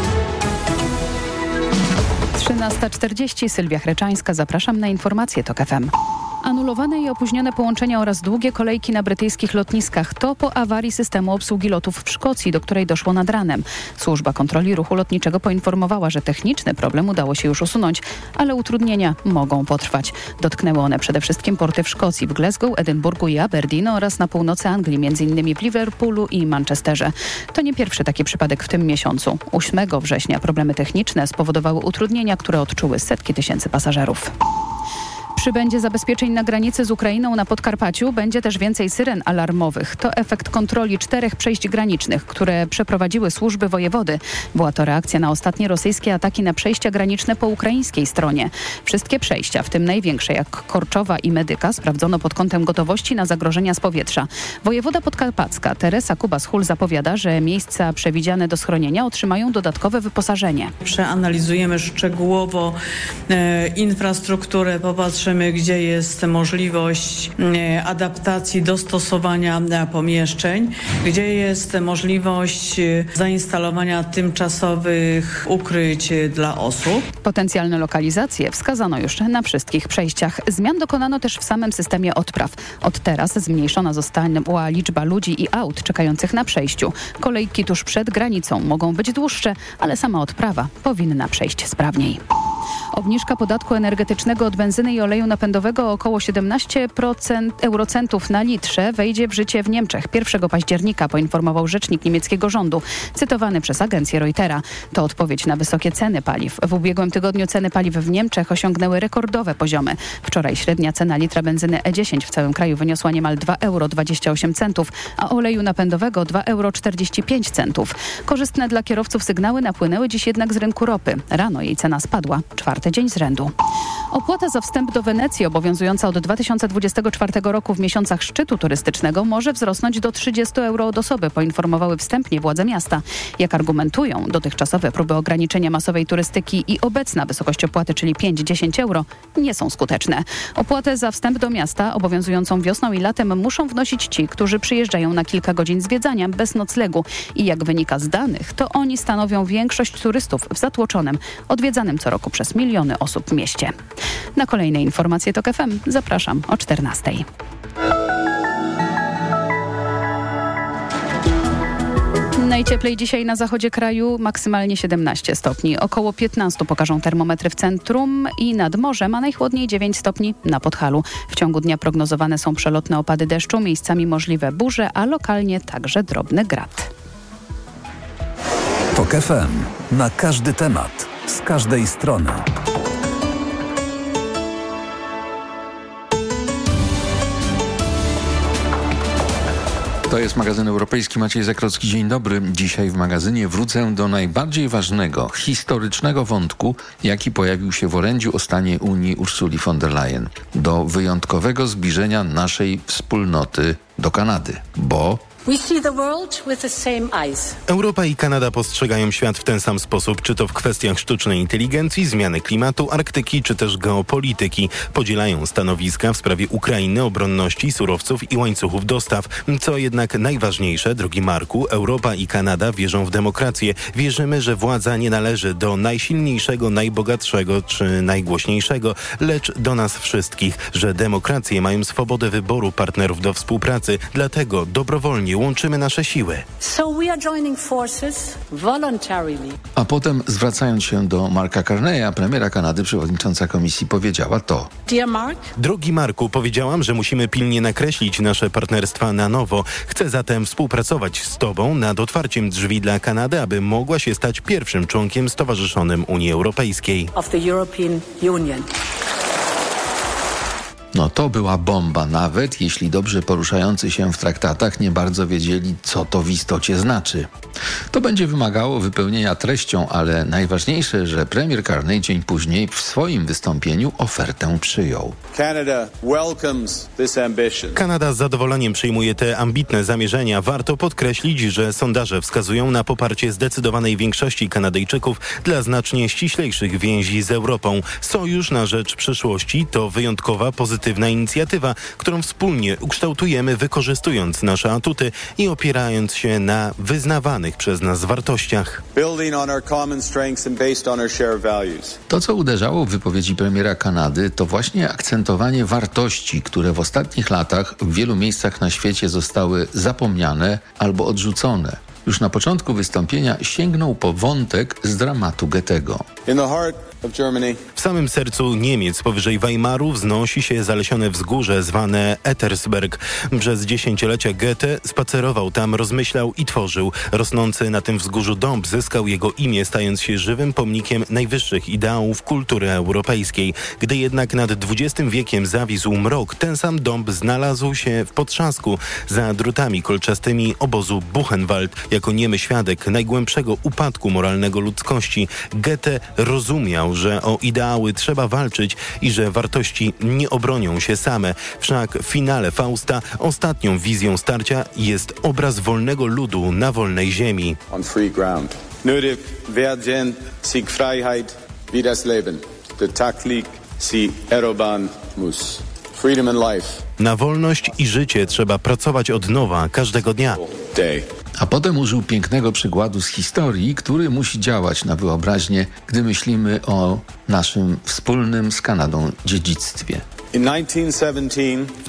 13:40. Sylwia Chreczańska. Zapraszam na informacje TOK FM. Anulowane i opóźnione połączenia oraz długie kolejki na brytyjskich lotniskach to po awarii systemu obsługi lotów w Szkocji, do której doszło nad ranem. Służba kontroli ruchu lotniczego poinformowała, że techniczny problem udało się już usunąć, ale utrudnienia mogą potrwać. Dotknęły one przede wszystkim porty w Szkocji, w Glasgow, Edynburgu i Aberdeen oraz na północy Anglii, m.in. w Liverpoolu i Manchesterze. To nie pierwszy taki przypadek w tym miesiącu. 8 września problemy techniczne spowodowały utrudnienia, które odczuły setki tysięcy pasażerów. Przybędzie zabezpieczeń na granicy z Ukrainą na Podkarpaciu, będzie też więcej syren alarmowych. To efekt kontroli 4 przejść granicznych, które przeprowadziły służby wojewody. Była to reakcja na ostatnie rosyjskie ataki na przejścia graniczne po ukraińskiej stronie. Wszystkie przejścia, w tym największe jak Korczowa i Medyka, sprawdzono pod kątem gotowości na zagrożenia z powietrza. Wojewoda podkarpacka Teresa Kubas-Hul zapowiada, że miejsca przewidziane do schronienia otrzymają dodatkowe wyposażenie. Przeanalizujemy szczegółowo infrastrukturę, popatrzymy, gdzie jest możliwość adaptacji, dostosowania pomieszczeń, gdzie jest możliwość zainstalowania tymczasowych ukryć dla osób. Potencjalne lokalizacje wskazano już na wszystkich przejściach. Zmian dokonano też w samym systemie odpraw. Od teraz zmniejszona została liczba ludzi i aut czekających na przejściu. Kolejki tuż przed granicą mogą być dłuższe, ale sama odprawa powinna przejść sprawniej. Obniżka podatku energetycznego od benzyny i oleju napędowego o około 17% eurocentów na litrze wejdzie w życie w Niemczech 1 października, poinformował rzecznik niemieckiego rządu, cytowany przez agencję Reutera. To odpowiedź na wysokie ceny paliw. W ubiegłym tygodniu ceny paliw w Niemczech osiągnęły rekordowe poziomy. Wczoraj średnia cena litra benzyny E10 w całym kraju wyniosła niemal 2,28 euro, a oleju napędowego 2,45 euro. Korzystne dla kierowców sygnały napłynęły dziś jednak z rynku ropy. Rano jej cena spadła 4. dzień z rzędu. Opłata za wstęp do Wenecji obowiązująca od 2024 roku w miesiącach szczytu turystycznego może wzrosnąć do 30 euro od osoby, poinformowały wstępnie władze miasta. Jak argumentują, dotychczasowe próby ograniczenia masowej turystyki i obecna wysokość opłaty, czyli 5-10 euro, nie są skuteczne. Opłatę za wstęp do miasta obowiązującą wiosną i latem muszą wnosić ci, którzy przyjeżdżają na kilka godzin zwiedzania bez noclegu. I jak wynika z danych, to oni stanowią większość turystów w zatłoczonym, odwiedzanym co roku przez miliony osób w mieście. Na kolejne informacje TOK FM zapraszam o 14:00. Najcieplej dzisiaj na zachodzie kraju, maksymalnie 17 stopni. Około 15 pokażą termometry w centrum i nad morzem, a najchłodniej 9 stopni na Podhalu. W ciągu dnia prognozowane są przelotne opady deszczu, miejscami możliwe burze, a lokalnie także drobny grad. TOK FM. Na każdy temat, z każdej strony. To jest magazyn europejski. Maciej Zakrocki, dzień dobry. Dzisiaj w magazynie wrócę do najbardziej ważnego, historycznego wątku, jaki pojawił się w orędziu o stanie Unii Ursuli von der Leyen. Do wyjątkowego zbliżenia naszej wspólnoty do Kanady, bo... Europa i Kanada postrzegają świat w ten sam sposób, czy to w kwestiach sztucznej inteligencji, zmiany klimatu, Arktyki, czy też geopolityki. Podzielają stanowiska w sprawie Ukrainy, obronności, surowców i łańcuchów dostaw. Co jednak najważniejsze, drogi Marku, Europa i Kanada wierzą w demokrację. Wierzymy, że władza nie należy do najsilniejszego, najbogatszego czy najgłośniejszego, lecz do nas wszystkich, że demokracje mają swobodę wyboru partnerów do współpracy, dlatego dobrowolnie łączymy nasze siły. A potem, zwracając się do Marka Carneya, premiera Kanady, przewodnicząca komisji, powiedziała to. Drogi Marku, powiedziałam, że musimy pilnie nakreślić nasze partnerstwa na nowo. Chcę zatem współpracować z Tobą nad otwarciem drzwi dla Kanady, aby mogła się stać pierwszym członkiem stowarzyszonym Unii Europejskiej. No to była bomba, nawet jeśli dobrze poruszający się w traktatach nie bardzo wiedzieli, co to w istocie znaczy. To będzie wymagało wypełnienia treścią, ale najważniejsze, że premier Carney dzień później w swoim wystąpieniu ofertę przyjął. Kanada z zadowoleniem przyjmuje te ambitne zamierzenia. Warto podkreślić, że sondaże wskazują na poparcie zdecydowanej większości Kanadyjczyków dla znacznie ściślejszych więzi z Europą. Sojusz na rzecz przyszłości to wyjątkowa, pozytywna inicjatywa, którą wspólnie ukształtujemy, wykorzystując nasze atuty i opierając się na wyznawanych przez nas wartościach. To, co uderzało w wypowiedzi premiera Kanady, to właśnie akcentowanie wartości, które w ostatnich latach w wielu miejscach na świecie zostały zapomniane albo odrzucone. Już na początku wystąpienia sięgnął po wątek z dramatu Goethego. W samym sercu Niemiec, powyżej Weimaru, wznosi się zalesione wzgórze zwane Ettersberg. Przez dziesięciolecia Goethe spacerował tam, rozmyślał i tworzył. Rosnący na tym wzgórzu dąb zyskał jego imię, stając się żywym pomnikiem najwyższych ideałów kultury europejskiej. Gdy jednak nad XX wiekiem zawisł mrok, ten sam dąb znalazł się w potrzasku za drutami kolczastymi obozu Buchenwald. Jako niemy świadek najgłębszego upadku moralnego ludzkości, Goethe rozumiał, że o ideały trzeba walczyć i że wartości nie obronią się same. Wszak w finale Fausta ostatnią wizją starcia jest obraz wolnego ludu na wolnej ziemi. On free ground. Nur werden sich Freiheit wie das Leben. Der Taglich sie erobern muss. Freedom and life. Na wolność i życie trzeba pracować od nowa każdego dnia. A potem użył pięknego przykładu z historii, który musi działać na wyobraźnię, gdy myślimy o naszym wspólnym z Kanadą dziedzictwie. W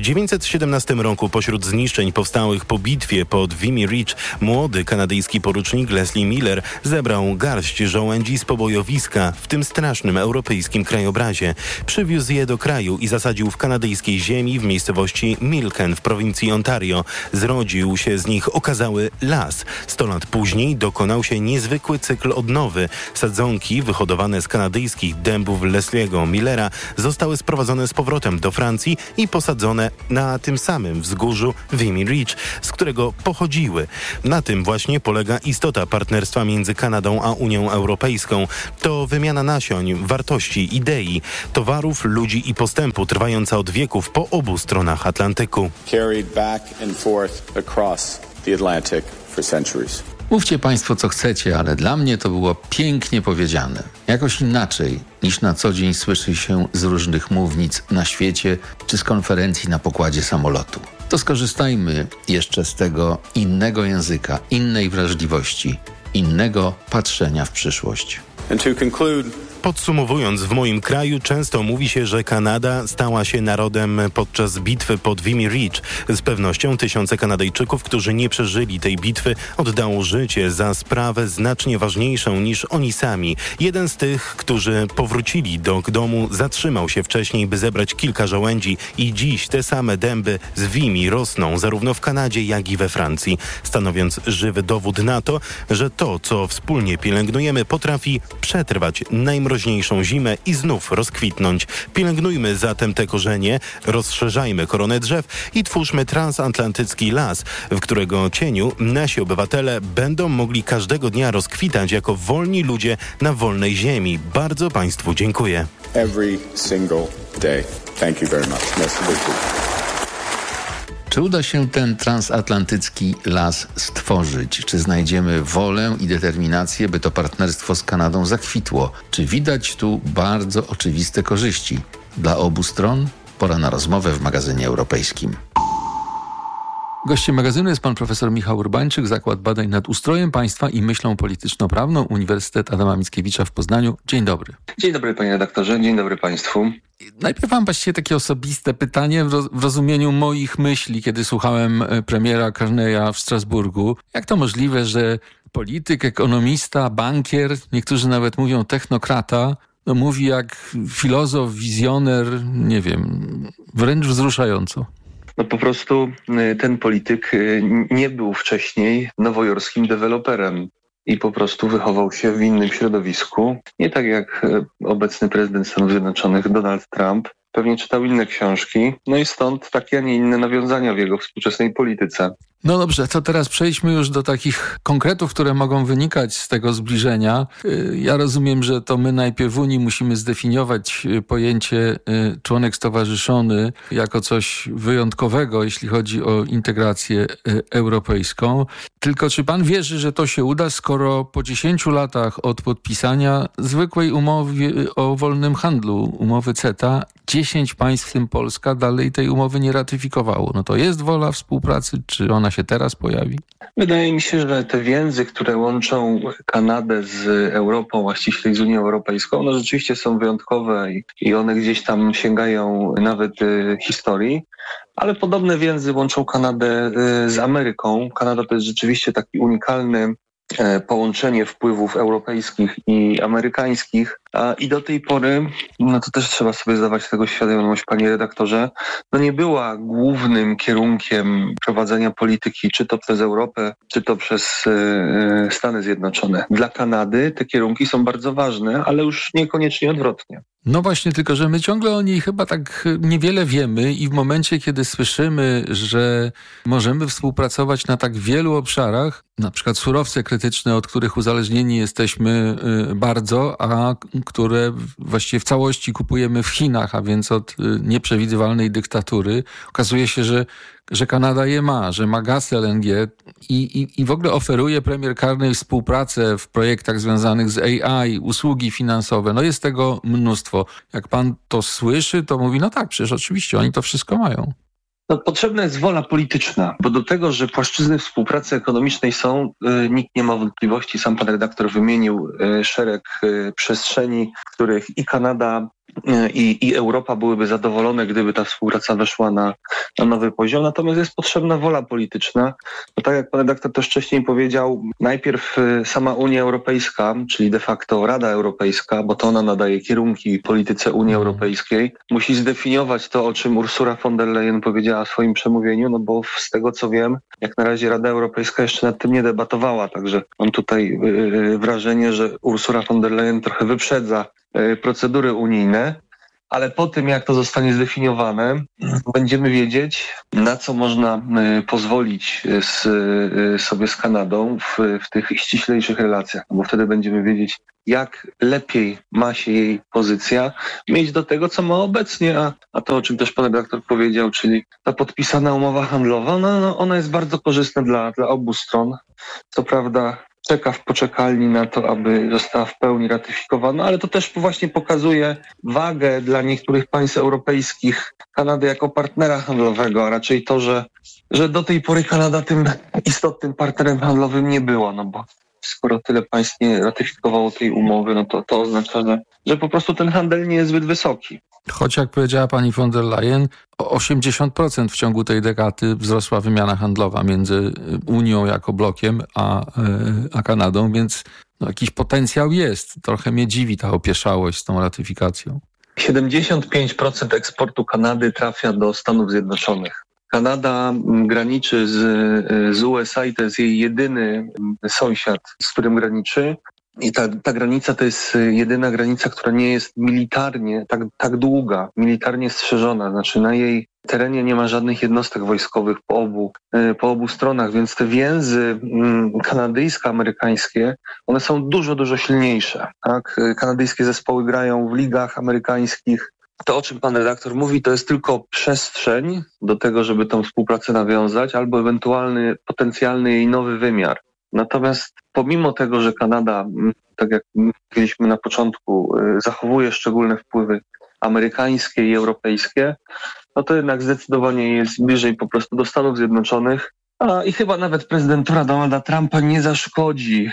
1917 roku pośród zniszczeń powstałych po bitwie pod Vimy Ridge młody kanadyjski porucznik Leslie Miller zebrał garść żołędzi z pobojowiska w tym strasznym europejskim krajobrazie. Przywiózł je do kraju i zasadził w kanadyjskiej ziemi w miejscowości Milken w prowincji Ontario. Zrodził się z nich okazały las. 100 lat później dokonał się niezwykły cykl odnowy. Sadzonki wyhodowane z kanadyjskich dębów Leslie'ego Millera zostały sprowadzone z powrotem do Francji i posadzone na tym samym wzgórzu Vimy Ridge, z którego pochodziły. Na tym właśnie polega istota partnerstwa między Kanadą a Unią Europejską. To wymiana nasion, wartości, idei, towarów, ludzi i postępu trwająca od wieków po obu stronach Atlantyku. Carried back and forth across the Atlantic for centuries. Mówcie Państwo, co chcecie, ale dla mnie to było pięknie powiedziane. Jakoś inaczej niż na co dzień słyszy się z różnych mównic na świecie czy z konferencji na pokładzie samolotu. To skorzystajmy jeszcze z tego innego języka, innej wrażliwości, innego patrzenia w przyszłość. And to conclude, podsumowując, w moim kraju często mówi się, że Kanada stała się narodem podczas bitwy pod Vimy Ridge. Z pewnością tysiące Kanadyjczyków, którzy nie przeżyli tej bitwy, oddało życie za sprawę znacznie ważniejszą niż oni sami. Jeden z tych, którzy powrócili do domu, zatrzymał się wcześniej, by zebrać kilka żołędzi i dziś te same dęby z Vimy rosną zarówno w Kanadzie, jak i we Francji, stanowiąc żywy dowód na to, że to, co wspólnie pielęgnujemy, potrafi przetrwać najmroźniejszą zimę i znów rozkwitnąć. Pielęgnujmy zatem te korzenie, rozszerzajmy koronę drzew i twórzmy transatlantycki las, w którego cieniu nasi obywatele będą mogli każdego dnia rozkwitać jako wolni ludzie na wolnej ziemi. Bardzo Państwu dziękuję. Every single day. Thank you very much. Merci beaucoup. Czy uda się ten transatlantycki las stworzyć? Czy znajdziemy wolę i determinację, by to partnerstwo z Kanadą zakwitło? Czy widać tu bardzo oczywiste korzyści dla obu stron? Pora na rozmowę w magazynie europejskim. Gościem magazynu jest pan profesor Michał Urbańczyk, Zakład Badań nad Ustrojem Państwa i Myślą Polityczno-Prawną, Uniwersytet Adama Mickiewicza w Poznaniu. Dzień dobry. Dzień dobry panie redaktorze, dzień dobry państwu. Najpierw mam właściwie takie osobiste pytanie w rozumieniu moich myśli, kiedy słuchałem premiera Carneya w Strasburgu. Jak to możliwe, że polityk, ekonomista, bankier, niektórzy nawet mówią technokrata, no mówi jak filozof, wizjoner, nie wiem, wręcz wzruszająco. No po prostu ten polityk nie był wcześniej nowojorskim deweloperem i po prostu wychował się w innym środowisku. Nie tak jak obecny prezydent Stanów Zjednoczonych Donald Trump. Pewnie czytał inne książki, no i stąd takie, a nie inne nawiązania w jego współczesnej polityce. No dobrze, to teraz przejdźmy już do takich konkretów, które mogą wynikać z tego zbliżenia. Ja rozumiem, że to my najpierw w Unii musimy zdefiniować pojęcie członek stowarzyszony jako coś wyjątkowego, jeśli chodzi o integrację europejską. Tylko czy pan wierzy, że to się uda, skoro po 10 latach od podpisania zwykłej umowy o wolnym handlu, umowy CETA, 10 państw, w tym Polska, dalej tej umowy nie ratyfikowało? No to jest wola współpracy, czy ona się teraz pojawi? Wydaje mi się, że te więzy, które łączą Kanadę z Europą, a ściślej z Unią Europejską, one rzeczywiście są wyjątkowe i one gdzieś tam sięgają nawet historii. Ale podobne więzy łączą Kanadę z Ameryką. Kanada to jest rzeczywiście taki unikalny połączenie wpływów europejskich i amerykańskich. I do tej pory, no to też trzeba sobie zdawać tego świadomość, panie redaktorze, no nie była głównym kierunkiem prowadzenia polityki, czy to przez Europę, czy to przez Stany Zjednoczone. Dla Kanady te kierunki są bardzo ważne, ale już niekoniecznie odwrotnie. No właśnie, tylko że my ciągle o niej chyba tak niewiele wiemy i w momencie, kiedy słyszymy, że możemy współpracować na tak wielu obszarach, na przykład surowce krytyczne, od których uzależnieni jesteśmy bardzo, a które właściwie w całości kupujemy w Chinach, a więc od nieprzewidywalnej dyktatury, okazuje się, że Kanada je ma, że ma gaz LNG i w ogóle oferuje premier Carney współpracę w projektach związanych z AI, usługi finansowe. No jest tego mnóstwo. Jak pan to słyszy, to mówi, no tak, przecież oczywiście, oni to wszystko mają. No, potrzebna jest wola polityczna, bo do tego, że płaszczyzny współpracy ekonomicznej są, nikt nie ma wątpliwości. Sam pan redaktor wymienił szereg przestrzeni, w których i Kanada, i Europa byłyby zadowolone, gdyby ta współpraca weszła na nowy poziom. Natomiast jest potrzebna wola polityczna. Bo tak jak pan redaktor też wcześniej powiedział, najpierw sama Unia Europejska, czyli de facto Rada Europejska, bo to ona nadaje kierunki polityce Unii Europejskiej, musi zdefiniować to, o czym Ursula von der Leyen powiedziała w swoim przemówieniu, no bo z tego co wiem, jak na razie Rada Europejska jeszcze nad tym nie debatowała, także mam tutaj wrażenie, że Ursula von der Leyen trochę wyprzedza procedury unijne, ale po tym, jak to zostanie zdefiniowane, będziemy wiedzieć, na co można pozwolić sobie z Kanadą w tych ściślejszych relacjach, bo wtedy będziemy wiedzieć, jak lepiej ma się jej pozycja mieć do tego, co ma obecnie, a to, o czym też pan redaktor powiedział, czyli ta podpisana umowa handlowa, ona jest bardzo korzystna dla obu stron. Co prawda czeka w poczekalni na to, aby została w pełni ratyfikowana, ale to też właśnie pokazuje wagę dla niektórych państw europejskich Kanady jako partnera handlowego, a raczej to, że do tej pory Kanada tym istotnym partnerem handlowym nie była, no bo skoro tyle państw nie ratyfikowało tej umowy, no to oznacza, że po prostu ten handel nie jest zbyt wysoki. Choć jak powiedziała pani von der Leyen, o 80% w ciągu tej dekady wzrosła wymiana handlowa między Unią jako blokiem a Kanadą, więc jakiś potencjał jest. Trochę mnie dziwi ta opieszałość z tą ratyfikacją. 75% eksportu Kanady trafia do Stanów Zjednoczonych. Kanada graniczy z USA i to jest jej jedyny sąsiad, z którym graniczy. I ta granica to jest jedyna granica, która nie jest militarnie tak długa, militarnie strzeżona. Znaczy na jej terenie nie ma żadnych jednostek wojskowych po obu stronach, więc te więzy kanadyjsko-amerykańskie, one są dużo, dużo silniejsze. Tak? Kanadyjskie zespoły grają w ligach amerykańskich. To, o czym pan redaktor mówi, to jest tylko przestrzeń do tego, żeby tą współpracę nawiązać, albo ewentualny, potencjalny jej nowy wymiar. Natomiast pomimo tego, że Kanada, tak jak mówiliśmy na początku, zachowuje szczególne wpływy amerykańskie i europejskie, no to jednak zdecydowanie jest bliżej po prostu do Stanów Zjednoczonych. I chyba nawet prezydentura Donalda Trumpa nie zaszkodzi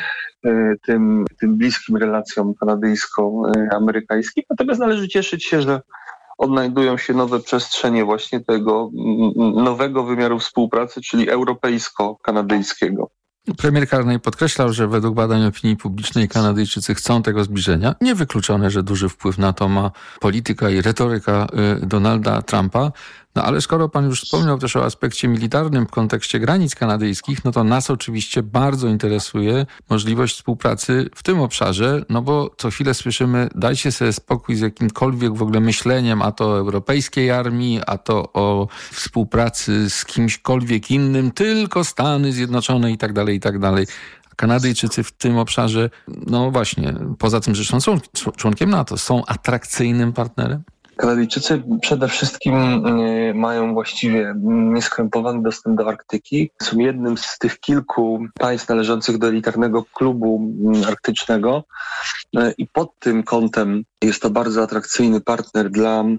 tym bliskim relacjom kanadyjsko-amerykańskim. Natomiast należy cieszyć się, że odnajdują się nowe przestrzenie właśnie tego nowego wymiaru współpracy, czyli europejsko-kanadyjskiego. Premier Carney podkreślał, że według badań opinii publicznej Kanadyjczycy chcą tego zbliżenia. Niewykluczone, że duży wpływ na to ma polityka i retoryka Donalda Trumpa. No ale skoro pan już wspomniał też o aspekcie militarnym w kontekście granic kanadyjskich, no to nas oczywiście bardzo interesuje możliwość współpracy w tym obszarze, no bo co chwilę słyszymy, dajcie sobie spokój z jakimkolwiek w ogóle myśleniem, a to o europejskiej armii, a to o współpracy z kimśkolwiek innym, tylko Stany Zjednoczone i tak dalej, i tak dalej. Kanadyjczycy w tym obszarze, no właśnie, poza tym, że są członkiem NATO, są atrakcyjnym partnerem? Kanadyjczycy przede wszystkim mają właściwie nieskrępowany dostęp do Arktyki. Są jednym z tych kilku państw należących do elitarnego klubu arktycznego i pod tym kątem jest to bardzo atrakcyjny partner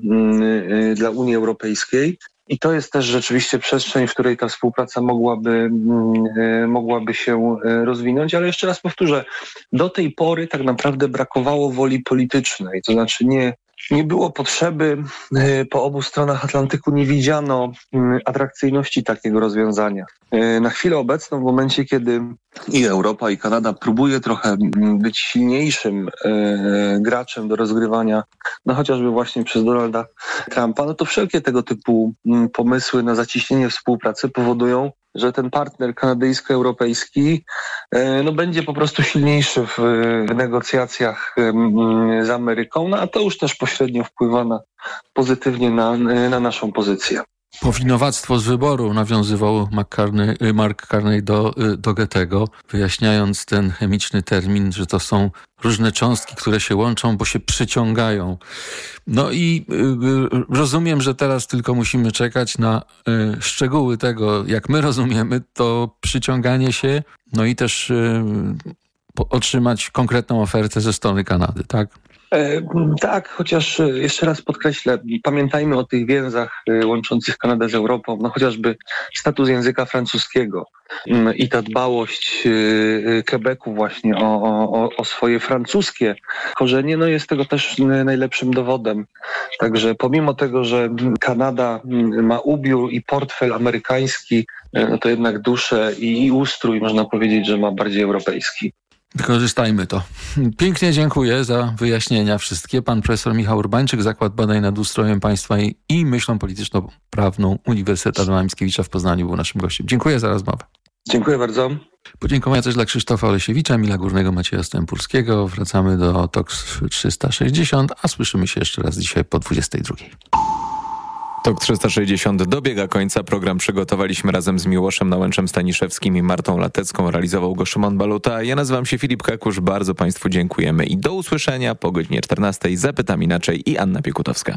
dla Unii Europejskiej. I to jest też rzeczywiście przestrzeń, w której ta współpraca mogłaby się rozwinąć, ale jeszcze raz powtórzę, do tej pory tak naprawdę brakowało woli politycznej, to znaczy nie było potrzeby, po obu stronach Atlantyku nie widziano atrakcyjności takiego rozwiązania. Na chwilę obecną, w momencie, kiedy i Europa, i Kanada próbuje trochę być silniejszym graczem do rozgrywania, no chociażby właśnie przez Donalda Trumpa, no to wszelkie tego typu pomysły na zacieśnienie współpracy powodują, że ten partner kanadyjsko-europejski no będzie po prostu silniejszy w negocjacjach z Ameryką, no a to już też pośrednio wpływa pozytywnie na naszą pozycję. Powinowactwo z wyboru nawiązywał Mark Carney do Goethego, wyjaśniając ten chemiczny termin, że to są różne cząstki, które się łączą, bo się przyciągają. No i rozumiem, że teraz tylko musimy czekać na szczegóły tego, jak my rozumiemy to przyciąganie się, no i też otrzymać konkretną ofertę ze strony Kanady, tak? Tak, chociaż jeszcze raz podkreślę, pamiętajmy o tych więzach łączących Kanadę z Europą, no chociażby status języka francuskiego i ta dbałość Quebecu właśnie o swoje francuskie korzenie, no jest tego też najlepszym dowodem. Także pomimo tego, że Kanada ma ubiór i portfel amerykański, no to jednak duszę i ustrój można powiedzieć, że ma bardziej europejski. Wykorzystajmy to. Pięknie dziękuję za wyjaśnienia wszystkie. Pan profesor Michał Urbańczyk, Zakład Badań nad Ustrojem Państwa i Myślą Polityczno-Prawną Uniwersytetu Adama Mickiewicza w Poznaniu był naszym gościem. Dziękuję za rozmowę. Dziękuję bardzo. Podziękowania też dla Krzysztofa Olesiewicza, Emila Górnego, Macieja Stępurskiego. Wracamy do TOK 360, a słyszymy się jeszcze raz dzisiaj po 22. TOK 360 dobiega końca. Program przygotowaliśmy razem z Miłoszem Nałęczem-Staniszewskim i Martą Latecką. Realizował go Szymon Baluta. Ja nazywam się Filip Kakusz. Bardzo Państwu dziękujemy i do usłyszenia po godzinie 14. Zapytam inaczej i Anna Piekutowska.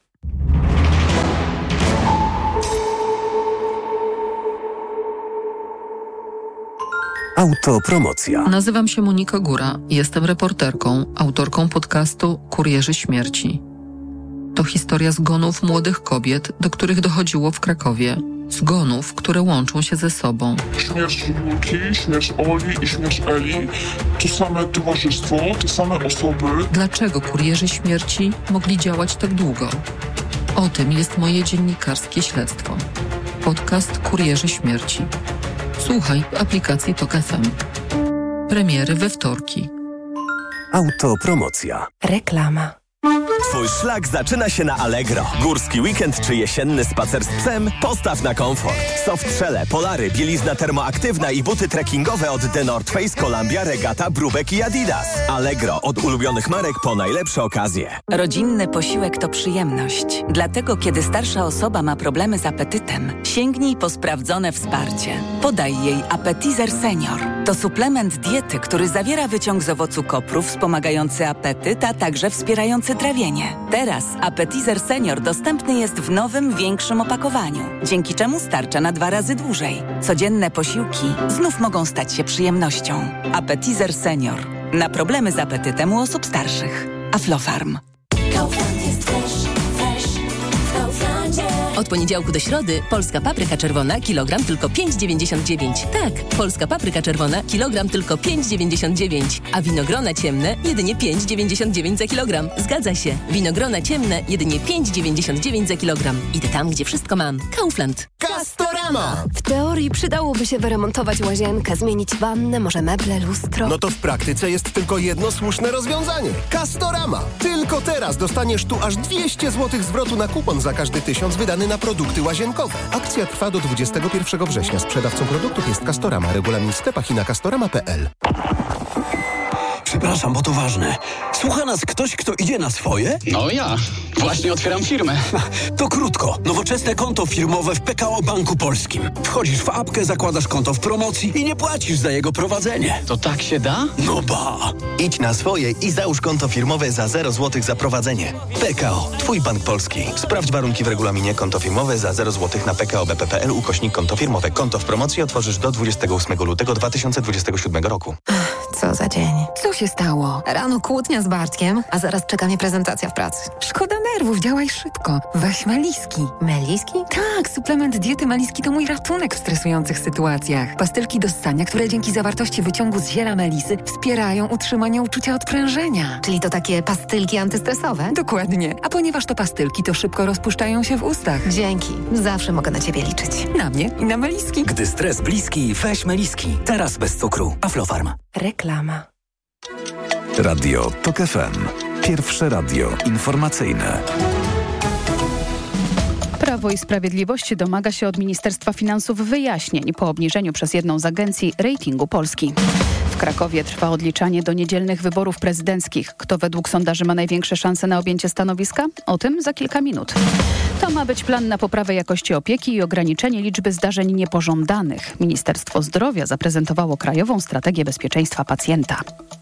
Autopromocja. Nazywam się Monika Góra. Jestem reporterką, autorką podcastu Kurierzy Śmierci. To historia zgonów młodych kobiet, do których dochodziło w Krakowie. Zgonów, które łączą się ze sobą. Śmierć Julki, śmierć Oli i śmierć Eli. To same towarzystwo, te same osoby. Dlaczego kurierzy śmierci mogli działać tak długo? O tym jest moje dziennikarskie śledztwo. Podcast Kurierzy Śmierci. Słuchaj w aplikacji TOK FM. Premiery we wtorki. Autopromocja. Reklama. Twój szlak zaczyna się na Allegro. Górski weekend czy jesienny spacer z psem? Postaw na komfort. Softshelle, polary, bielizna termoaktywna i buty trekkingowe od The North Face, Columbia, Regatta, Brubek i Adidas. Allegro, od ulubionych marek po najlepsze okazje. Rodzinny posiłek to przyjemność. Dlatego, kiedy starsza osoba ma problemy z apetytem, sięgnij po sprawdzone wsparcie. Podaj jej Appetizer Senior. To suplement diety, który zawiera wyciąg z owocu kopru wspomagający apetyt, a także wspierający trawienie. Teraz Appetizer Senior dostępny jest w nowym, większym opakowaniu, dzięki czemu starcza na 2 razy dłużej. Codzienne posiłki znów mogą stać się przyjemnością. Appetizer Senior. Na problemy z apetytem u osób starszych. Aflofarm. Od poniedziałku do środy polska papryka czerwona kilogram tylko 5,99. Tak, polska papryka czerwona kilogram tylko 5,99. A winogrona ciemne jedynie 5,99 za kilogram. Zgadza się. Winogrona ciemne jedynie 5,99 za kilogram. Idę tam, gdzie wszystko mam. Kaufland. Castorama! W teorii przydałoby się wyremontować łazienkę, zmienić wannę, może meble, lustro. No to w praktyce jest tylko jedno słuszne rozwiązanie. Castorama! Tylko teraz dostaniesz tu aż 200 zł zwrotu na kupon za każdy 1000 wydany na produkty łazienkowe. Akcja trwa do 21 września. Sprzedawcą produktów jest Castorama. Regulamin w sklepach i na castorama.pl. Przepraszam, bo to ważne. Słucha nas ktoś, kto idzie na swoje? No ja. Właśnie otwieram firmę. To krótko. Nowoczesne konto firmowe w PKO Banku Polskim. Wchodzisz w apkę, zakładasz konto w promocji i nie płacisz za jego prowadzenie. To tak się da? No ba! Idź na swoje i załóż konto firmowe za 0 zł za prowadzenie. PKO. Twój Bank Polski. Sprawdź warunki w regulaminie. Konto firmowe za 0 zł na PKO BP.pl /konto firmowe. Konto w promocji otworzysz do 28 lutego 2027 roku. Co za dzień. Co się stało? Rano kłótnia z Bartkiem, a zaraz czeka mnie prezentacja w pracy. Szkoda nerwów, działaj szybko. Weź Meliski. Meliski? Tak, suplement diety Meliski to mój ratunek w stresujących sytuacjach. Pastylki do ssania, które dzięki zawartości wyciągu z ziela melisy wspierają utrzymanie uczucia odprężenia. Czyli to takie pastylki antystresowe? Dokładnie. A ponieważ to pastylki, to szybko rozpuszczają się w ustach. Dzięki. Zawsze mogę na ciebie liczyć. Na mnie i na Meliski. Gdy stres bliski, weź Meliski. Teraz bez cukru. Aflofarm. Reklama. Radio TOK FM. Pierwsze radio informacyjne. Prawo i Sprawiedliwość domaga się od Ministerstwa Finansów wyjaśnień po obniżeniu przez jedną z agencji ratingu Polski. W Krakowie trwa odliczanie do niedzielnych wyborów prezydenckich. Kto według sondaży ma największe szanse na objęcie stanowiska? O tym za kilka minut. To ma być plan na poprawę jakości opieki i ograniczenie liczby zdarzeń niepożądanych. Ministerstwo Zdrowia zaprezentowało Krajową Strategię Bezpieczeństwa Pacjenta.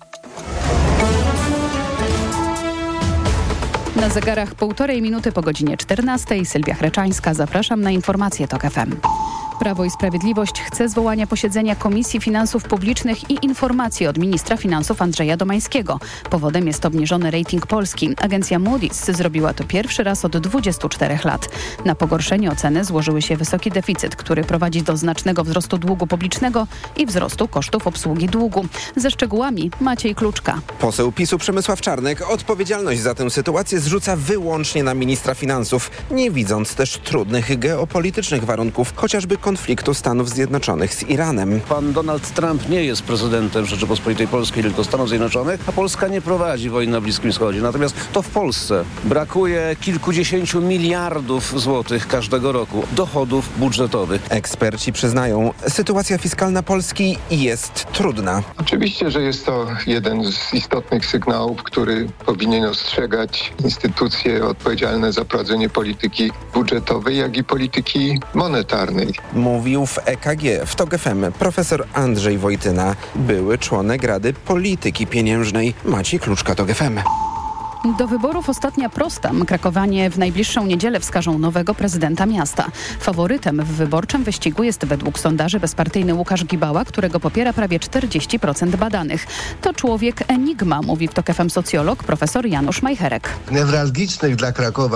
Na zegarach 1,5 minuty po godzinie 14. Sylwia Chreczańska. Zapraszam na informacje TOK FM. Prawo i Sprawiedliwość chce zwołania posiedzenia Komisji Finansów Publicznych i informacji od ministra finansów Andrzeja Domańskiego. Powodem jest obniżony rating Polski. Agencja Moody's zrobiła to pierwszy raz od 24 lat. Na pogorszenie oceny złożyły się wysoki deficyt, który prowadzi do znacznego wzrostu długu publicznego i wzrostu kosztów obsługi długu. Ze szczegółami Maciej Kluczka. Poseł PiS-u Przemysław Czarnek odpowiedzialność za tę sytuację zrzuca wyłącznie na ministra finansów, nie widząc też trudnych geopolitycznych warunków, chociażby konfliktu Stanów Zjednoczonych z Iranem. Pan Donald Trump nie jest prezydentem Rzeczypospolitej Polskiej, tylko Stanów Zjednoczonych, a Polska nie prowadzi wojny na Bliskim Wschodzie. Natomiast to w Polsce brakuje kilkudziesięciu miliardów złotych każdego roku dochodów budżetowych. Eksperci przyznają, sytuacja fiskalna Polski jest trudna. Oczywiście, że jest to jeden z istotnych sygnałów, który powinien ostrzegać instytucje odpowiedzialne za prowadzenie polityki budżetowej, jak i polityki monetarnej. Mówił w EKG w TOK FM profesor Andrzej Wojtyna, były członek Rady Polityki Pieniężnej. Maciej Kluczka, TOK FM. Do wyborów ostatnia prosta. Krakowanie w najbliższą niedzielę wskażą nowego prezydenta miasta. Faworytem w wyborczym wyścigu jest według sondaży bezpartyjny Łukasz Gibała, którego popiera prawie 40% badanych. To człowiek enigma, mówi w TOK FM socjolog profesor Janusz Majcherek. Newralgicznych dla Krakowa